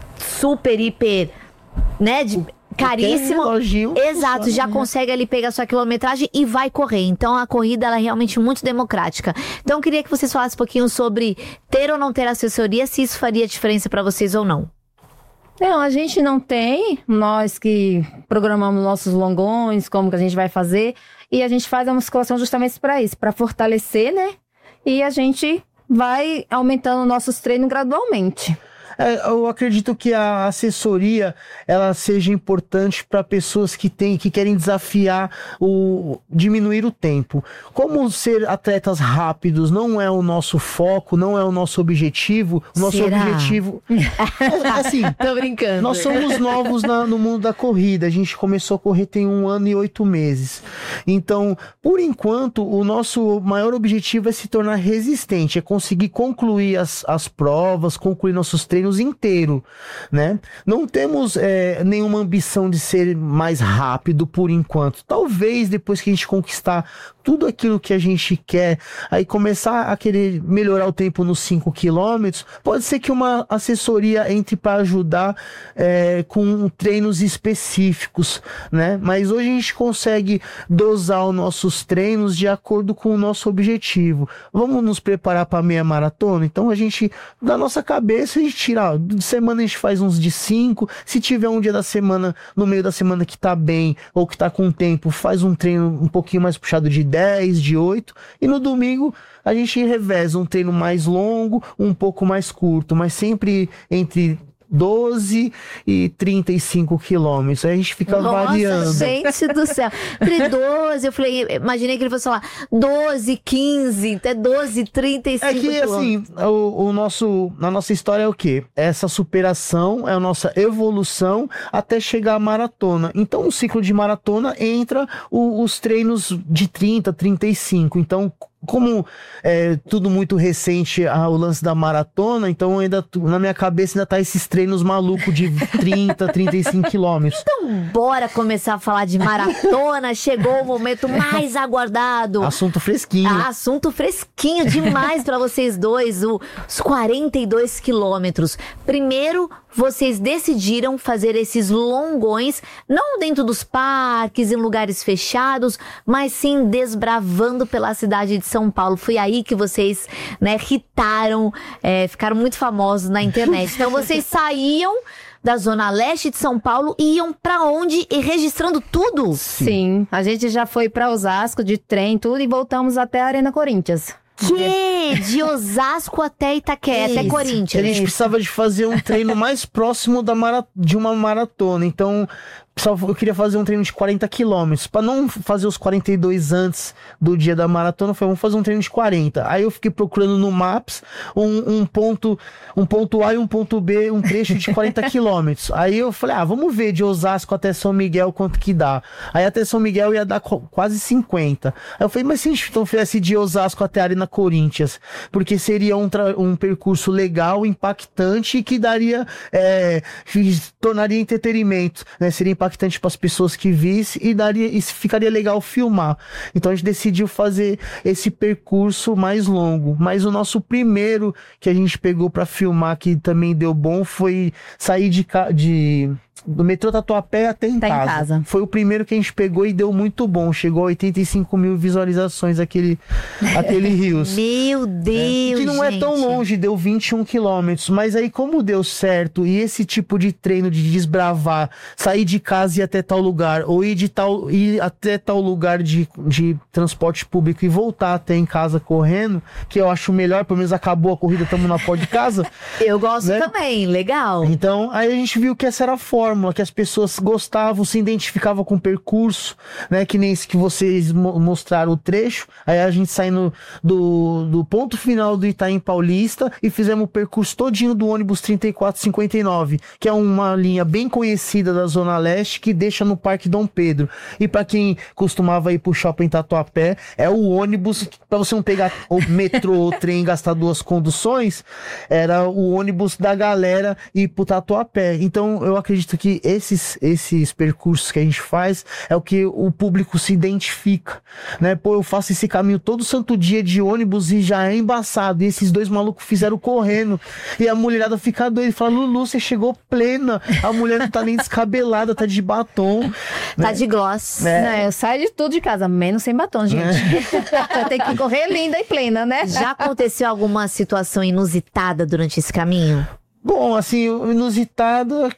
Super, hiper, né? Caríssimo. Exato, funciona, já consegue ali pegar sua quilometragem e vai correr. Então a corrida ela é realmente muito democrática. Então eu queria que vocês falassem um pouquinho sobre ter ou não ter assessoria, se isso faria diferença para vocês ou não. Não, a gente não tem, nós que programamos nossos longões, como que a gente vai fazer, e a gente faz a musculação justamente para isso, para fortalecer, né? E a gente vai aumentando nossos treinos gradualmente. Eu acredito que a assessoria ela seja importante para pessoas que querem desafiar diminuir o tempo. Como ser atletas rápidos não é o nosso foco, não é o nosso objetivo. O nosso objetivo assim, tô brincando. Nós somos novos no mundo da corrida. A gente começou a correr tem 1 ano e 8 meses. Então, por enquanto, o nosso maior objetivo é se tornar resistente, é conseguir concluir as provas, concluir nossos treinos inteiro, né? Não temos nenhuma ambição de ser mais rápido por enquanto. Talvez depois que a gente conquistar tudo aquilo que a gente quer, aí começar a querer melhorar o tempo nos 5 quilômetros, pode ser que uma assessoria entre para ajudar com treinos específicos, né? Mas hoje a gente consegue dosar os nossos treinos de acordo com o nosso objetivo. Vamos nos preparar para a meia maratona? Então a gente, da nossa cabeça, a gente tira, de semana a gente faz uns de 5, se tiver um dia da semana, no meio da semana que tá bem, ou que tá com tempo, faz um treino um pouquinho mais puxado de 10, de 8, e no domingo a gente reveza um treino mais longo, um pouco mais curto, mas sempre entre 12 e 35 quilômetros. Aí a gente fica variando. Gente do céu. Entre 12, eu falei, imaginei que ele fosse falar 12, 15, até 12, 35 É que quilômetros. assim, a nossa história é o quê? Essa superação, é a nossa evolução até chegar à maratona. Então, no ciclo de maratona entra os treinos de 30, 35. Então, como é tudo muito recente o lance da maratona, então ainda na minha cabeça ainda tá esses treinos malucos de 30, 35 quilômetros. Então bora começar a falar de maratona, chegou o momento mais aguardado. Assunto fresquinho. Assunto fresquinho demais pra vocês dois, os 42 quilômetros. Primeiro, vocês decidiram fazer esses longões, não dentro dos parques, em lugares fechados, mas sim desbravando pela cidade de São Paulo. Foi aí que vocês, né, hitaram, ficaram muito famosos na internet. Então vocês saíam da zona leste de São Paulo e iam pra onde? E registrando tudo? Sim, a gente já foi pra Osasco de trem, tudo, e voltamos até a Arena Corinthians. De Osasco até Itaquera, até Corinthians. A gente precisava de fazer um treino mais próximo de uma maratona. Então, eu queria fazer um treino de 40 quilômetros. Para não fazer os 42 antes do dia da maratona, eu falei, vamos fazer um treino de 40. Aí eu fiquei procurando no Maps um ponto A e um ponto B, um trecho de 40 quilômetros. Aí eu falei, vamos ver de Osasco até São Miguel quanto que dá. Aí até São Miguel ia dar quase 50. Aí eu falei, mas se a gente então fizesse de Osasco até a Arena Corinthians, porque seria um percurso legal, impactante, que daria, tornaria entretenimento, né? Seria impactante para as pessoas que vissem e ficaria legal filmar. Então a gente decidiu fazer esse percurso mais longo. Mas o nosso primeiro que a gente pegou para filmar, que também deu bom, foi sair do metrô Tatuapé até em Tá em casa. casa. Foi o primeiro que a gente pegou e deu muito bom. Chegou a 85 mil visualizações aquele Rios. Meu Deus, Que não é tão gente. longe, deu 21 quilômetros. Mas aí, como deu certo, e esse tipo de treino de desbravar, sair de casa e ir até tal lugar, ou ir até tal lugar de transporte público e voltar até em casa correndo, que eu acho melhor, pelo menos acabou a corrida, estamos na pó de casa. Eu gosto Né? também, legal. Então, aí a gente viu que essa era a fórmula, que as pessoas gostavam, se identificavam com o percurso, né? Que nem esse que vocês mostraram o trecho. Aí a gente saindo do ponto final do Itaim Paulista e fizemos o percurso todinho do ônibus 3459, que é uma linha bem conhecida da Zona Leste, que deixa no Parque Dom Pedro. E para quem costumava ir pro shopping Tatuapé, é o ônibus, para você não pegar o metrô ou o trem e gastar duas conduções, era o ônibus da galera ir pro Tatuapé. Então eu acredito que esses percursos que a gente faz é o que o público se identifica, né? Pô, eu faço esse caminho todo santo dia de ônibus e já é embaçado. E esses dois malucos fizeram correndo. E a mulherada fica doida e fala: Lulu, você chegou plena. A mulher não tá nem descabelada, tá de batom. Tá de gloss. Não, eu saio de tudo de casa, menos sem batom, gente. Eu tenho que correr linda e plena, né? Já aconteceu alguma situação inusitada durante esse caminho? Bom, assim, inusitada,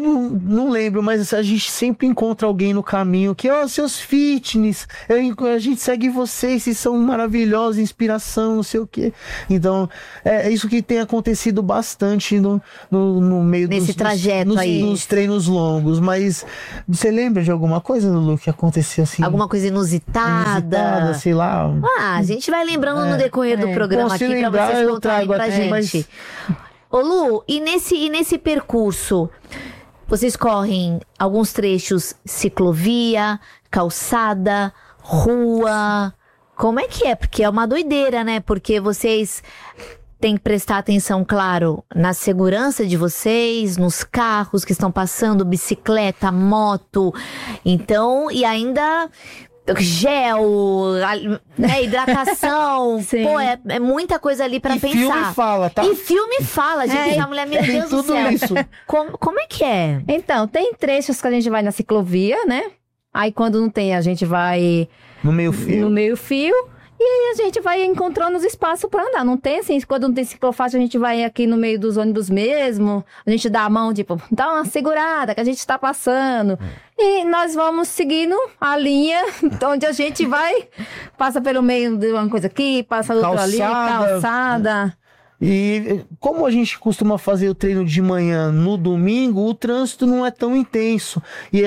não lembro, mas a gente sempre encontra alguém no caminho que, seus fitness, a gente segue vocês, vocês são maravilhosos, inspiração, não sei o quê. Então, é isso que tem acontecido bastante no meio Nesse trajeto aí. nos treinos longos. Mas você lembra de alguma coisa, Lulu, que aconteceu assim? Alguma coisa inusitada? Sei lá. A gente vai lembrando no decorrer do programa Bom, se aqui pra lembrar, vocês eu contarem trago pra aqui, gente. mas- Ô Lu, e nesse percurso, vocês correm alguns trechos ciclovia, calçada, rua? Como é que é? Porque é uma doideira, né? Porque vocês têm que prestar atenção, claro, na segurança de vocês, nos carros que estão passando, bicicleta, moto. Então, e ainda gel, né, hidratação. Sim. Pô, é muita coisa ali pra E pensar. filme fala, tá? E filme fala, gente. A mulher, meu Tem Deus do tudo céu. isso. Como é que é? Então, tem trechos que a gente vai na ciclovia, né? Aí quando não tem, a gente vai No meio fio. no meio-fio. E aí a gente vai encontrando os espaços pra andar. Não tem assim, quando não tem ciclofaixa, a gente vai aqui no meio dos ônibus mesmo. A gente dá a mão, tipo, dá uma segurada que a gente tá passando. E nós vamos seguindo a linha onde a gente vai. Passa pelo meio de uma coisa aqui, passa outra ali, calçada. E como a gente costuma fazer o treino de manhã no domingo, o trânsito não é tão intenso.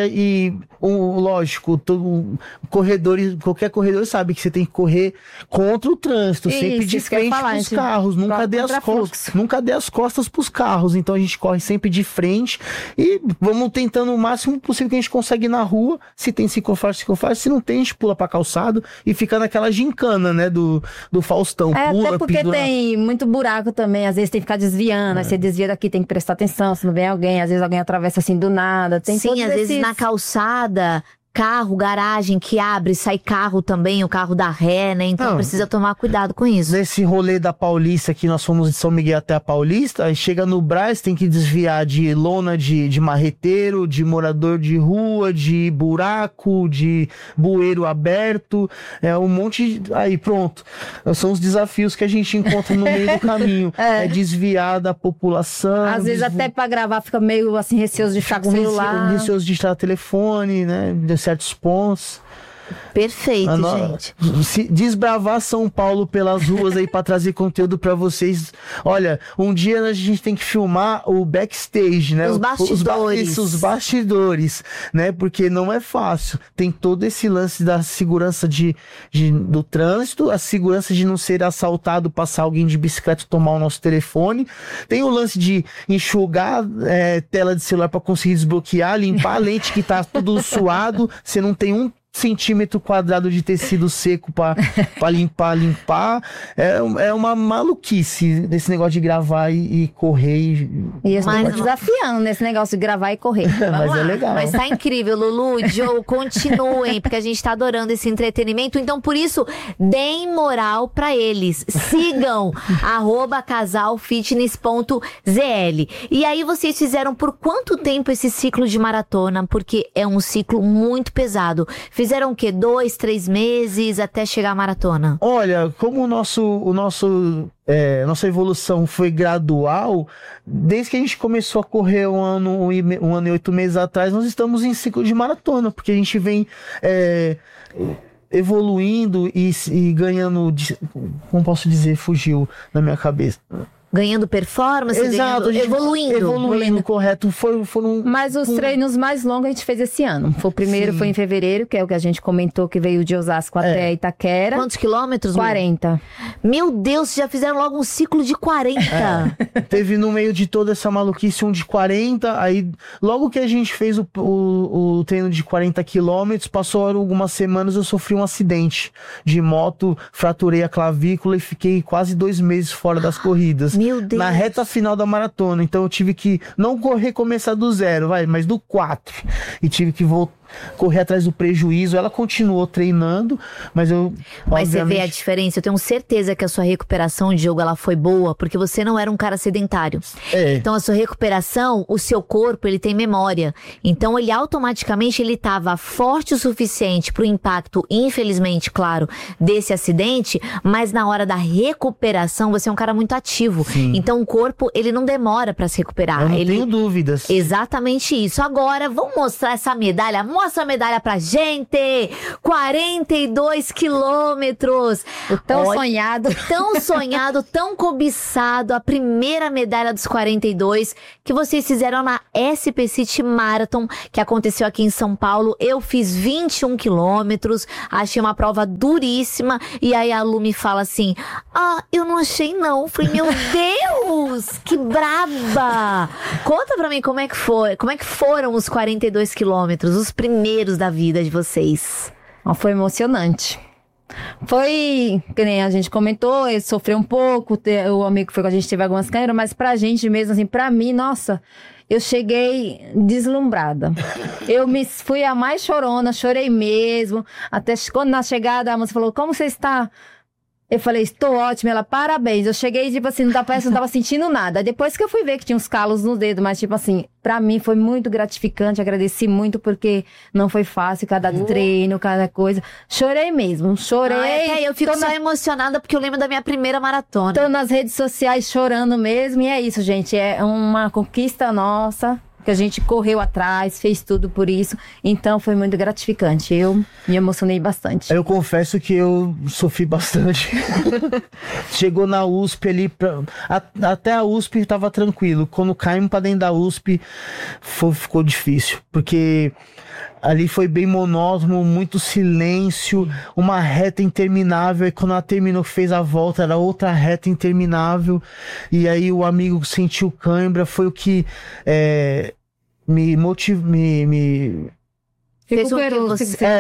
Lógico, qualquer corredor sabe que você tem que correr contra o trânsito, sempre de isso que eu ia frente falar, pros gente. carros. Nunca dê as costas. Nunca dê as costas pros carros. Então a gente corre sempre de frente e vamos tentando o máximo possível que a gente consegue na rua. Se tem ciclofaixa. Se não tem, a gente pula pra calçado e fica naquela gincana, né, do Faustão. Pula, Até porque pendura. tem muito buraco também, às vezes tem que ficar desviando, aí você desvia daqui, tem que prestar atenção, se não vem alguém, às vezes alguém atravessa assim do nada. Tem Sim, todos às vezes esses- na calçada, carro, garagem que abre, sai carro também, o carro da ré, né? Então Não. precisa tomar cuidado com isso. Nesse rolê da Paulista, que nós fomos de São Miguel até a Paulista, aí chega no Brás, tem que desviar de lona de marreteiro, de morador de rua, de buraco, de bueiro aberto, um monte de... Aí, pronto. São os desafios que a gente encontra no meio do caminho. É desviar da população. Às vezes até pra gravar fica meio assim, receoso de ficar com o celular. Receoso de estar telefone, né? De certos pontos. Perfeito, gente. Se desbravar São Paulo pelas ruas aí pra trazer conteúdo pra vocês. Olha, um dia a gente tem que filmar o backstage, né? Os bastidores. Os bastidores, né? Porque não é fácil. Tem todo esse lance da segurança do trânsito, a segurança de não ser assaltado, passar alguém de bicicleta, tomar o nosso telefone. Tem o lance de enxugar tela de celular pra conseguir desbloquear, limpar a lente que tá tudo suado. Você não tem um centímetro quadrado de tecido seco pra limpar. É uma maluquice desse negócio de gravar e correr. E eu estou desafiando nesse negócio de gravar e correr. Mas é legal. Mas tá incrível, Lulu, Joe, continuem, porque a gente tá adorando esse entretenimento. Então, por isso, deem moral pra eles. Sigam @casalfitness.zl. E aí, vocês fizeram por quanto tempo esse ciclo de maratona? Porque é um ciclo muito pesado. Fizeram o quê? 2, 3 meses até chegar à maratona? Olha, como nossa evolução foi gradual, desde que a gente começou a correr um ano e 8 meses atrás, nós estamos em ciclo de maratona, porque a gente vem evoluindo e ganhando, como posso dizer, fugiu na minha cabeça. Ganhando performance, Exato, evoluindo, correto. Foram Mas os treinos mais longos a gente fez esse ano. O primeiro foi em fevereiro, que é o que a gente comentou, que veio de Osasco até Itaquera. Quantos quilômetros? 40. Meu Deus, já fizeram logo um ciclo de 40. Teve no meio de toda essa maluquice um de 40, aí logo que a gente fez o treino de 40 quilômetros, passou algumas semanas, eu sofri um acidente de moto, fraturei a clavícula e fiquei quase 2 meses fora das corridas. Meu Deus. Na reta final da maratona. Então eu tive que não começar do 0, mas do 4. E tive que correr atrás do prejuízo. Ela continuou treinando, mas eu... Mas você vê a diferença. Eu tenho certeza que a sua recuperação, Diogo, ela foi boa, porque você não era um cara sedentário. Então a sua recuperação, o seu corpo, ele tem memória. Então ele automaticamente, ele estava forte o suficiente pro impacto, infelizmente, claro, desse acidente, mas na hora da recuperação, você é um cara muito ativo. Sim. Então o corpo, ele não demora pra se recuperar. Eu não tenho dúvidas. Exatamente isso. Agora, vamos mostrar essa medalha. Mostra a medalha pra gente! 42 quilômetros! O tão sonhado. Tão sonhado, tão cobiçado. A primeira medalha dos 42 que vocês fizeram na SP City Marathon, que aconteceu aqui em São Paulo. Eu fiz 21 quilômetros. Achei uma prova duríssima. E aí a Lu me fala assim, eu não achei não. Eu falei, meu Deus! Que braba! Conta pra mim como é que foi. Como é que foram os 42 quilômetros? Os primeiros da vida de vocês. Foi emocionante. Foi, que nem a gente comentou, ele sofreu um pouco, o amigo que foi com a gente teve algumas câimbras, mas pra gente mesmo, assim, pra mim, nossa, eu cheguei deslumbrada. Fui a mais chorona, chorei mesmo. Até quando na chegada a moça falou, como você está? Eu falei, estou ótima. Ela, parabéns. Eu cheguei, tipo assim, parece que não tava sentindo nada. Depois que eu fui ver que tinha uns calos no dedo, mas tipo assim, pra mim foi muito gratificante. Agradeci muito porque não foi fácil, cada treino, cada coisa. Chorei mesmo, chorei. Eu fico só emocionada porque eu lembro da minha primeira maratona. Tô nas redes sociais chorando mesmo. E é isso, gente. É uma conquista nossa. Que a gente correu atrás, fez tudo por isso. Então foi muito gratificante. Eu me emocionei bastante. Eu confesso que eu sofri bastante. Chegou na USP ali, até a USP tava tranquilo. Quando caímos pra dentro da USP, ficou difícil. Porque ali foi bem monótono, muito silêncio, uma reta interminável. E quando ela terminou, fez a volta, era outra reta interminável. E aí o amigo sentiu cãibra, foi o que me motivou. Recuperou.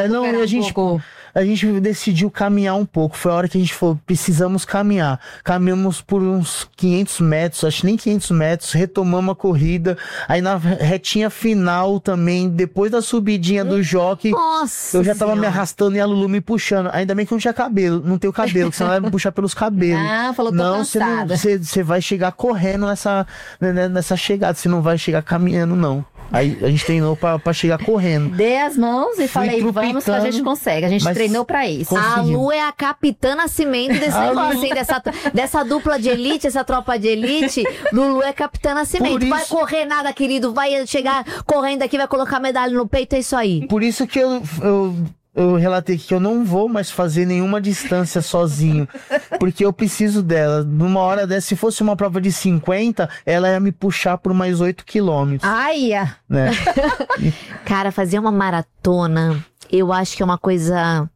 A gente decidiu caminhar um pouco. Foi a hora que a gente falou, precisamos caminhar. Caminhamos por uns 500 metros, acho que nem 500 metros, retomamos a corrida. Aí na retinha final também, depois da subidinha do jockey, eu já tava me arrastando e a Lulu me puxando. Ainda bem que não tinha cabelo, não tenho cabelo, que senão ela vai me puxar pelos cabelos. Falou, tô cansada. Você vai chegar correndo nessa chegada, você não vai chegar caminhando, não. Aí a gente treinou pra chegar correndo. Dei as mãos e falei, vamos que a gente consegue. A gente treinou pra isso. A Lu é a Capitã Nascimento desse negócio, hein? Dessa dupla de elite, essa tropa de elite. Lulu é Capitã Nascimento. Vai correr nada, querido. Vai chegar correndo aqui, vai colocar medalha no peito, é isso aí. Por isso que eu relatei que eu não vou mais fazer nenhuma distância sozinho, porque eu preciso dela. Numa hora dessa, se fosse uma prova de 50, ela ia me puxar por mais 8 quilômetros. Né? Cara, fazer uma maratona, eu acho que é uma coisa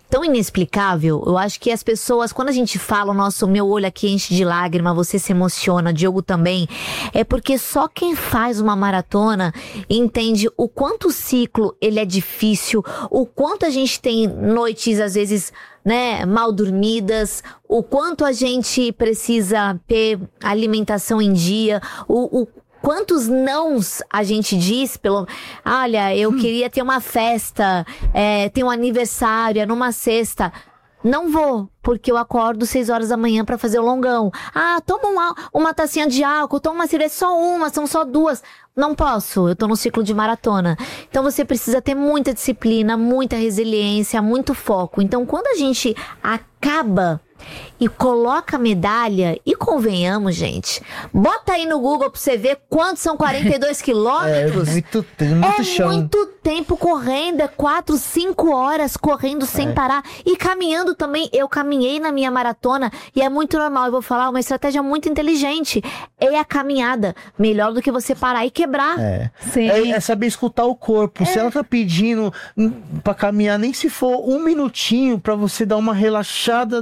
tão inexplicável. Eu acho que as pessoas, quando a gente fala, meu olho aqui enche de lágrima, você se emociona, Diogo também, é porque só quem faz uma maratona entende o quanto o ciclo ele é difícil, o quanto a gente tem noites, às vezes, né, mal dormidas, o quanto a gente precisa ter alimentação em dia, quantos nãos a gente diz olha, eu queria ter uma festa, ter um aniversário, numa sexta. Não vou, porque eu acordo 6 horas da manhã pra fazer o longão. Toma uma tacinha de álcool, toma uma cerveja, só uma, são só 2. Não posso, eu tô no ciclo de maratona. Então você precisa ter muita disciplina, muita resiliência, muito foco. Então quando a gente acaba e coloca a medalha, e convenhamos, gente, bota aí no Google pra você ver quantos são 42 quilômetros. Muito chão. Muito tempo correndo, 4, 5 horas correndo sem parar. E caminhando também, eu caminhei na minha maratona, e é muito normal, eu vou falar, uma estratégia muito inteligente, é a caminhada, melhor do que você parar e quebrar. Sim. É saber escutar o corpo. Se ela tá pedindo pra caminhar, nem se for 1 minutinho pra você dar uma relaxada,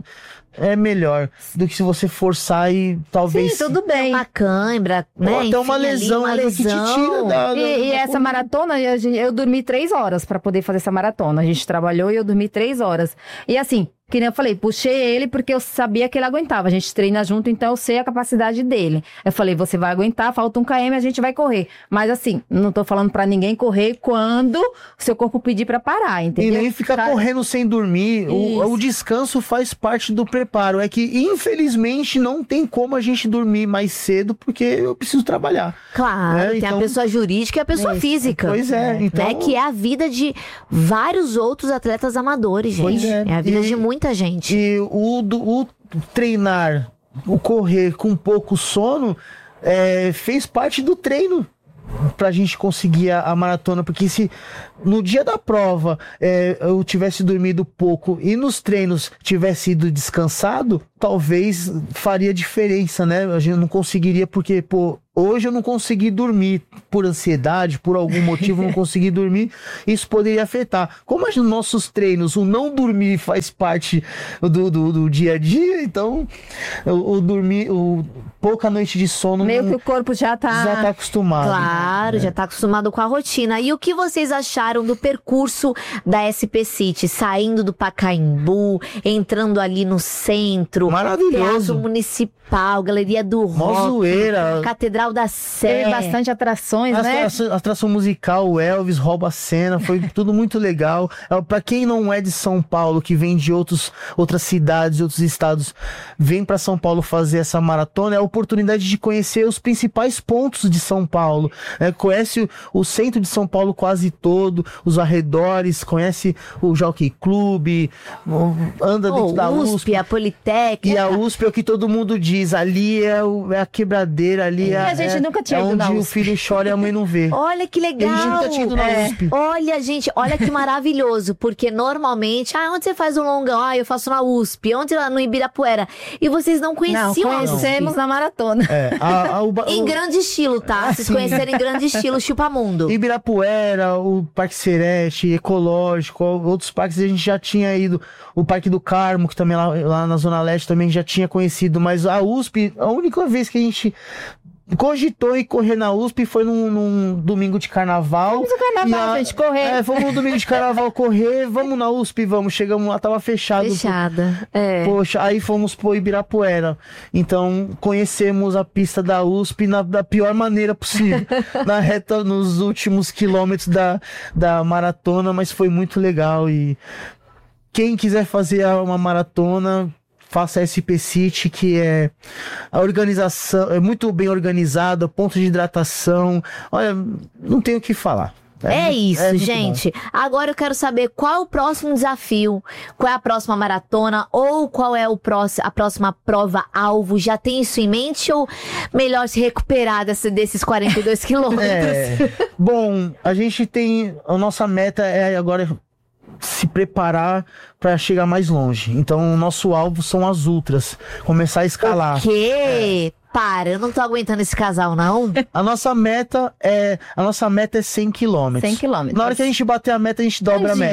é melhor do que se você forçar e talvez... Sim, tudo bem. Uma cãibra, né? Ou até uma lesão, uma que te tira da... E essa maratona, eu dormi 3 horas pra poder fazer essa maratona. A gente trabalhou e eu dormi 3 horas. E assim, que nem eu falei, puxei ele porque eu sabia que ele aguentava. A gente treina junto, então eu sei a capacidade dele. Eu falei, você vai aguentar, falta 1 km, a gente vai correr. Mas assim, não tô falando pra ninguém correr quando o seu corpo pedir pra parar, entendeu? E nem ficar correndo sem dormir. O descanso faz parte do preparo. É que, infelizmente, não tem como a gente dormir mais cedo porque eu preciso trabalhar. Claro, tem a pessoa jurídica e a pessoa física. Pois é. Então... Né? Que é a vida de vários outros atletas amadores, gente. Pois é a vida de muita gente. E o treinar, o correr com pouco sono, fez parte do treino pra gente conseguir a maratona, porque se no dia da prova eu tivesse dormido pouco e nos treinos tivesse ido descansado, talvez faria diferença, né? A gente não conseguiria, porque, hoje eu não consegui dormir por ansiedade, por algum motivo eu não consegui dormir, isso poderia afetar. Como nos nossos treinos o não dormir faz parte do dia a dia, então o dormir, pouca noite de sono... Meio que o corpo já tá acostumado. Claro, já tá acostumado com a rotina. E o que vocês acharam do percurso da SP City? Saindo do Pacaembu, entrando ali no centro. Maravilhoso. Teatro Municipal, Galeria do Rock, zoeira. Catedral da Sé. Teve bastante atrações, né? Atração musical, o Elvis rouba a cena, foi tudo muito legal. Pra quem não é de São Paulo, que vem de outras cidades, outros estados, vem pra São Paulo fazer essa maratona, é a oportunidade de conhecer os principais pontos de São Paulo. Conhece o centro de São Paulo quase todo, os arredores, conhece o Jockey Club, anda dentro da USP, a Politécnica. E a USP é o que todo mundo diz, ali é a quebradeira, ali a gente nunca tinha ido na onde USP. O filho chora e a mãe não vê. Olha que legal. A gente nunca tinha ido na USP. Olha, gente, olha que maravilhoso, porque normalmente, onde você faz um longão? Eu faço na USP, onde lá no Ibirapuera. E vocês não conheciam a USP. Conhecemos na maratona. Em grande estilo, tá? Vocês conheceram em grande estilo, Chupamundo. Ibirapuera, o Parque Serete, Ecológico, outros parques a gente já tinha ido. O Parque do Carmo, que também lá na Zona Leste também já tinha conhecido. Mas a USP, a única vez que a gente cogitou em correr na USP foi num domingo de carnaval. Vamos no carnaval, gente, correr. Vamos no domingo de carnaval correr, vamos na USP, vamos. Chegamos lá, tava fechado. Fechada, Poxa, aí fomos pro Ibirapuera. Então, conhecemos a pista da USP da pior maneira possível. Na reta, nos últimos quilômetros da maratona, mas foi muito legal. E quem quiser fazer uma maratona, faça a SP City, que a organização é muito bem organizada, ponto de hidratação. Olha, não tenho o que falar. É isso, gente. Bom. Agora eu quero saber qual é o próximo desafio, qual é a próxima maratona ou qual é a próxima prova-alvo. Já tem isso em mente ou melhor se recuperar desses 42 quilômetros? Bom, a gente tem... A nossa meta é agora se preparar para chegar mais longe. Então, o nosso alvo são as ultras. Começar a escalar. O quê? Para, eu não tô aguentando esse casal, não. A nossa meta é 100 km. 100 km. Na hora que a gente bater a meta, a gente dobra a meta.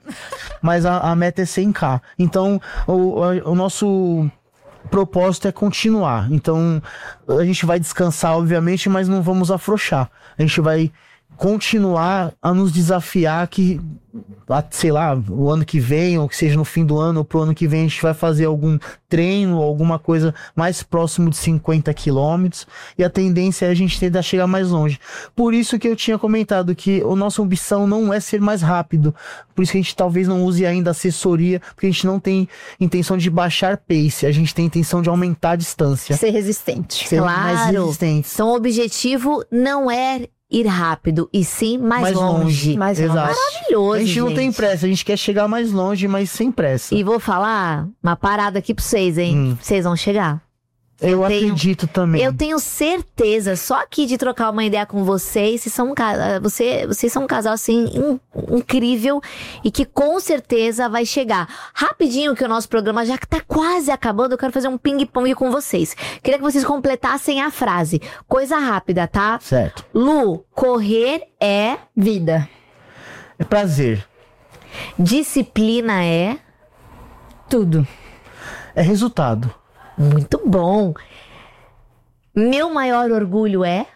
mas a meta é 100K. Então, o nosso propósito é continuar. Então, a gente vai descansar, obviamente, mas não vamos afrouxar. A gente vai continuar a nos desafiar que, sei lá, o ano que vem, ou que seja no fim do ano, ou pro ano que vem, a gente vai fazer algum treino, alguma coisa mais próximo de 50 quilômetros, e a tendência é a gente tentar chegar mais longe. Por isso que eu tinha comentado que a nossa ambição não é ser mais rápido, por isso que a gente talvez não use ainda assessoria, porque a gente não tem intenção de baixar pace, a gente tem intenção de aumentar a distância. Ser resistente. Ser mais resistente. Então o objetivo não é ir rápido, e sim mais longe. Mais longe. Exato. Maravilhoso, A gente não tem pressa, a gente quer chegar mais longe, mas sem pressa. E vou falar uma parada aqui pra vocês, hein? Vocês vão chegar. Eu tenho- acredito também. Eu tenho certeza, só aqui de trocar uma ideia com vocês, vocês são um casal assim incrível e que com certeza vai chegar. Rapidinho, que o nosso programa já tá quase acabando, eu quero fazer um ping-pong com vocês. Queria que vocês completassem a frase. Coisa rápida, tá? Certo. Lu, correr é, Vida. É prazer. disciplina é, Tudo. É resultado. muito bom. Meu maior orgulho é,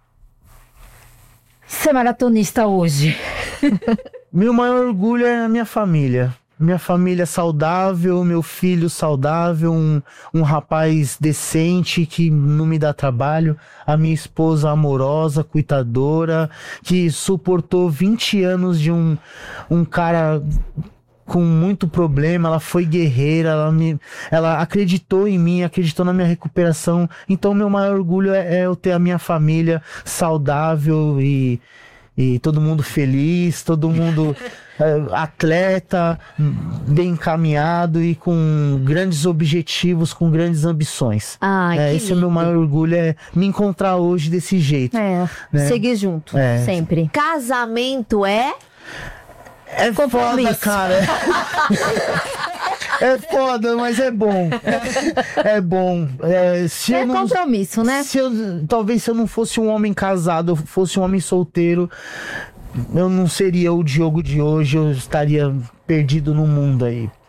Ser maratonista hoje. Meu maior orgulho é a minha família. Minha família saudável, meu filho saudável, um rapaz decente que não me dá trabalho, a minha esposa amorosa, cuidadora, que suportou 20 anos de um cara com muito problema. Ela foi guerreira, ela acreditou em mim, acreditou na minha recuperação. Então meu maior orgulho é eu ter a minha família saudável e todo mundo feliz, todo mundo atleta, bem encaminhado e com grandes objetivos, com grandes ambições. Ai, que Esse é o meu lindo. maior orgulho, é me encontrar hoje desse jeito. É. Né? Seguir junto. É. Sempre. casamento é, É foda, Compromisso. cara. É foda, mas é bom. É bom. Se É eu não, compromisso, né? talvez se eu não fosse um homem casado, eu fosse um homem solteiro, eu não seria o Diogo de hoje, eu estaria perdido no mundo aí.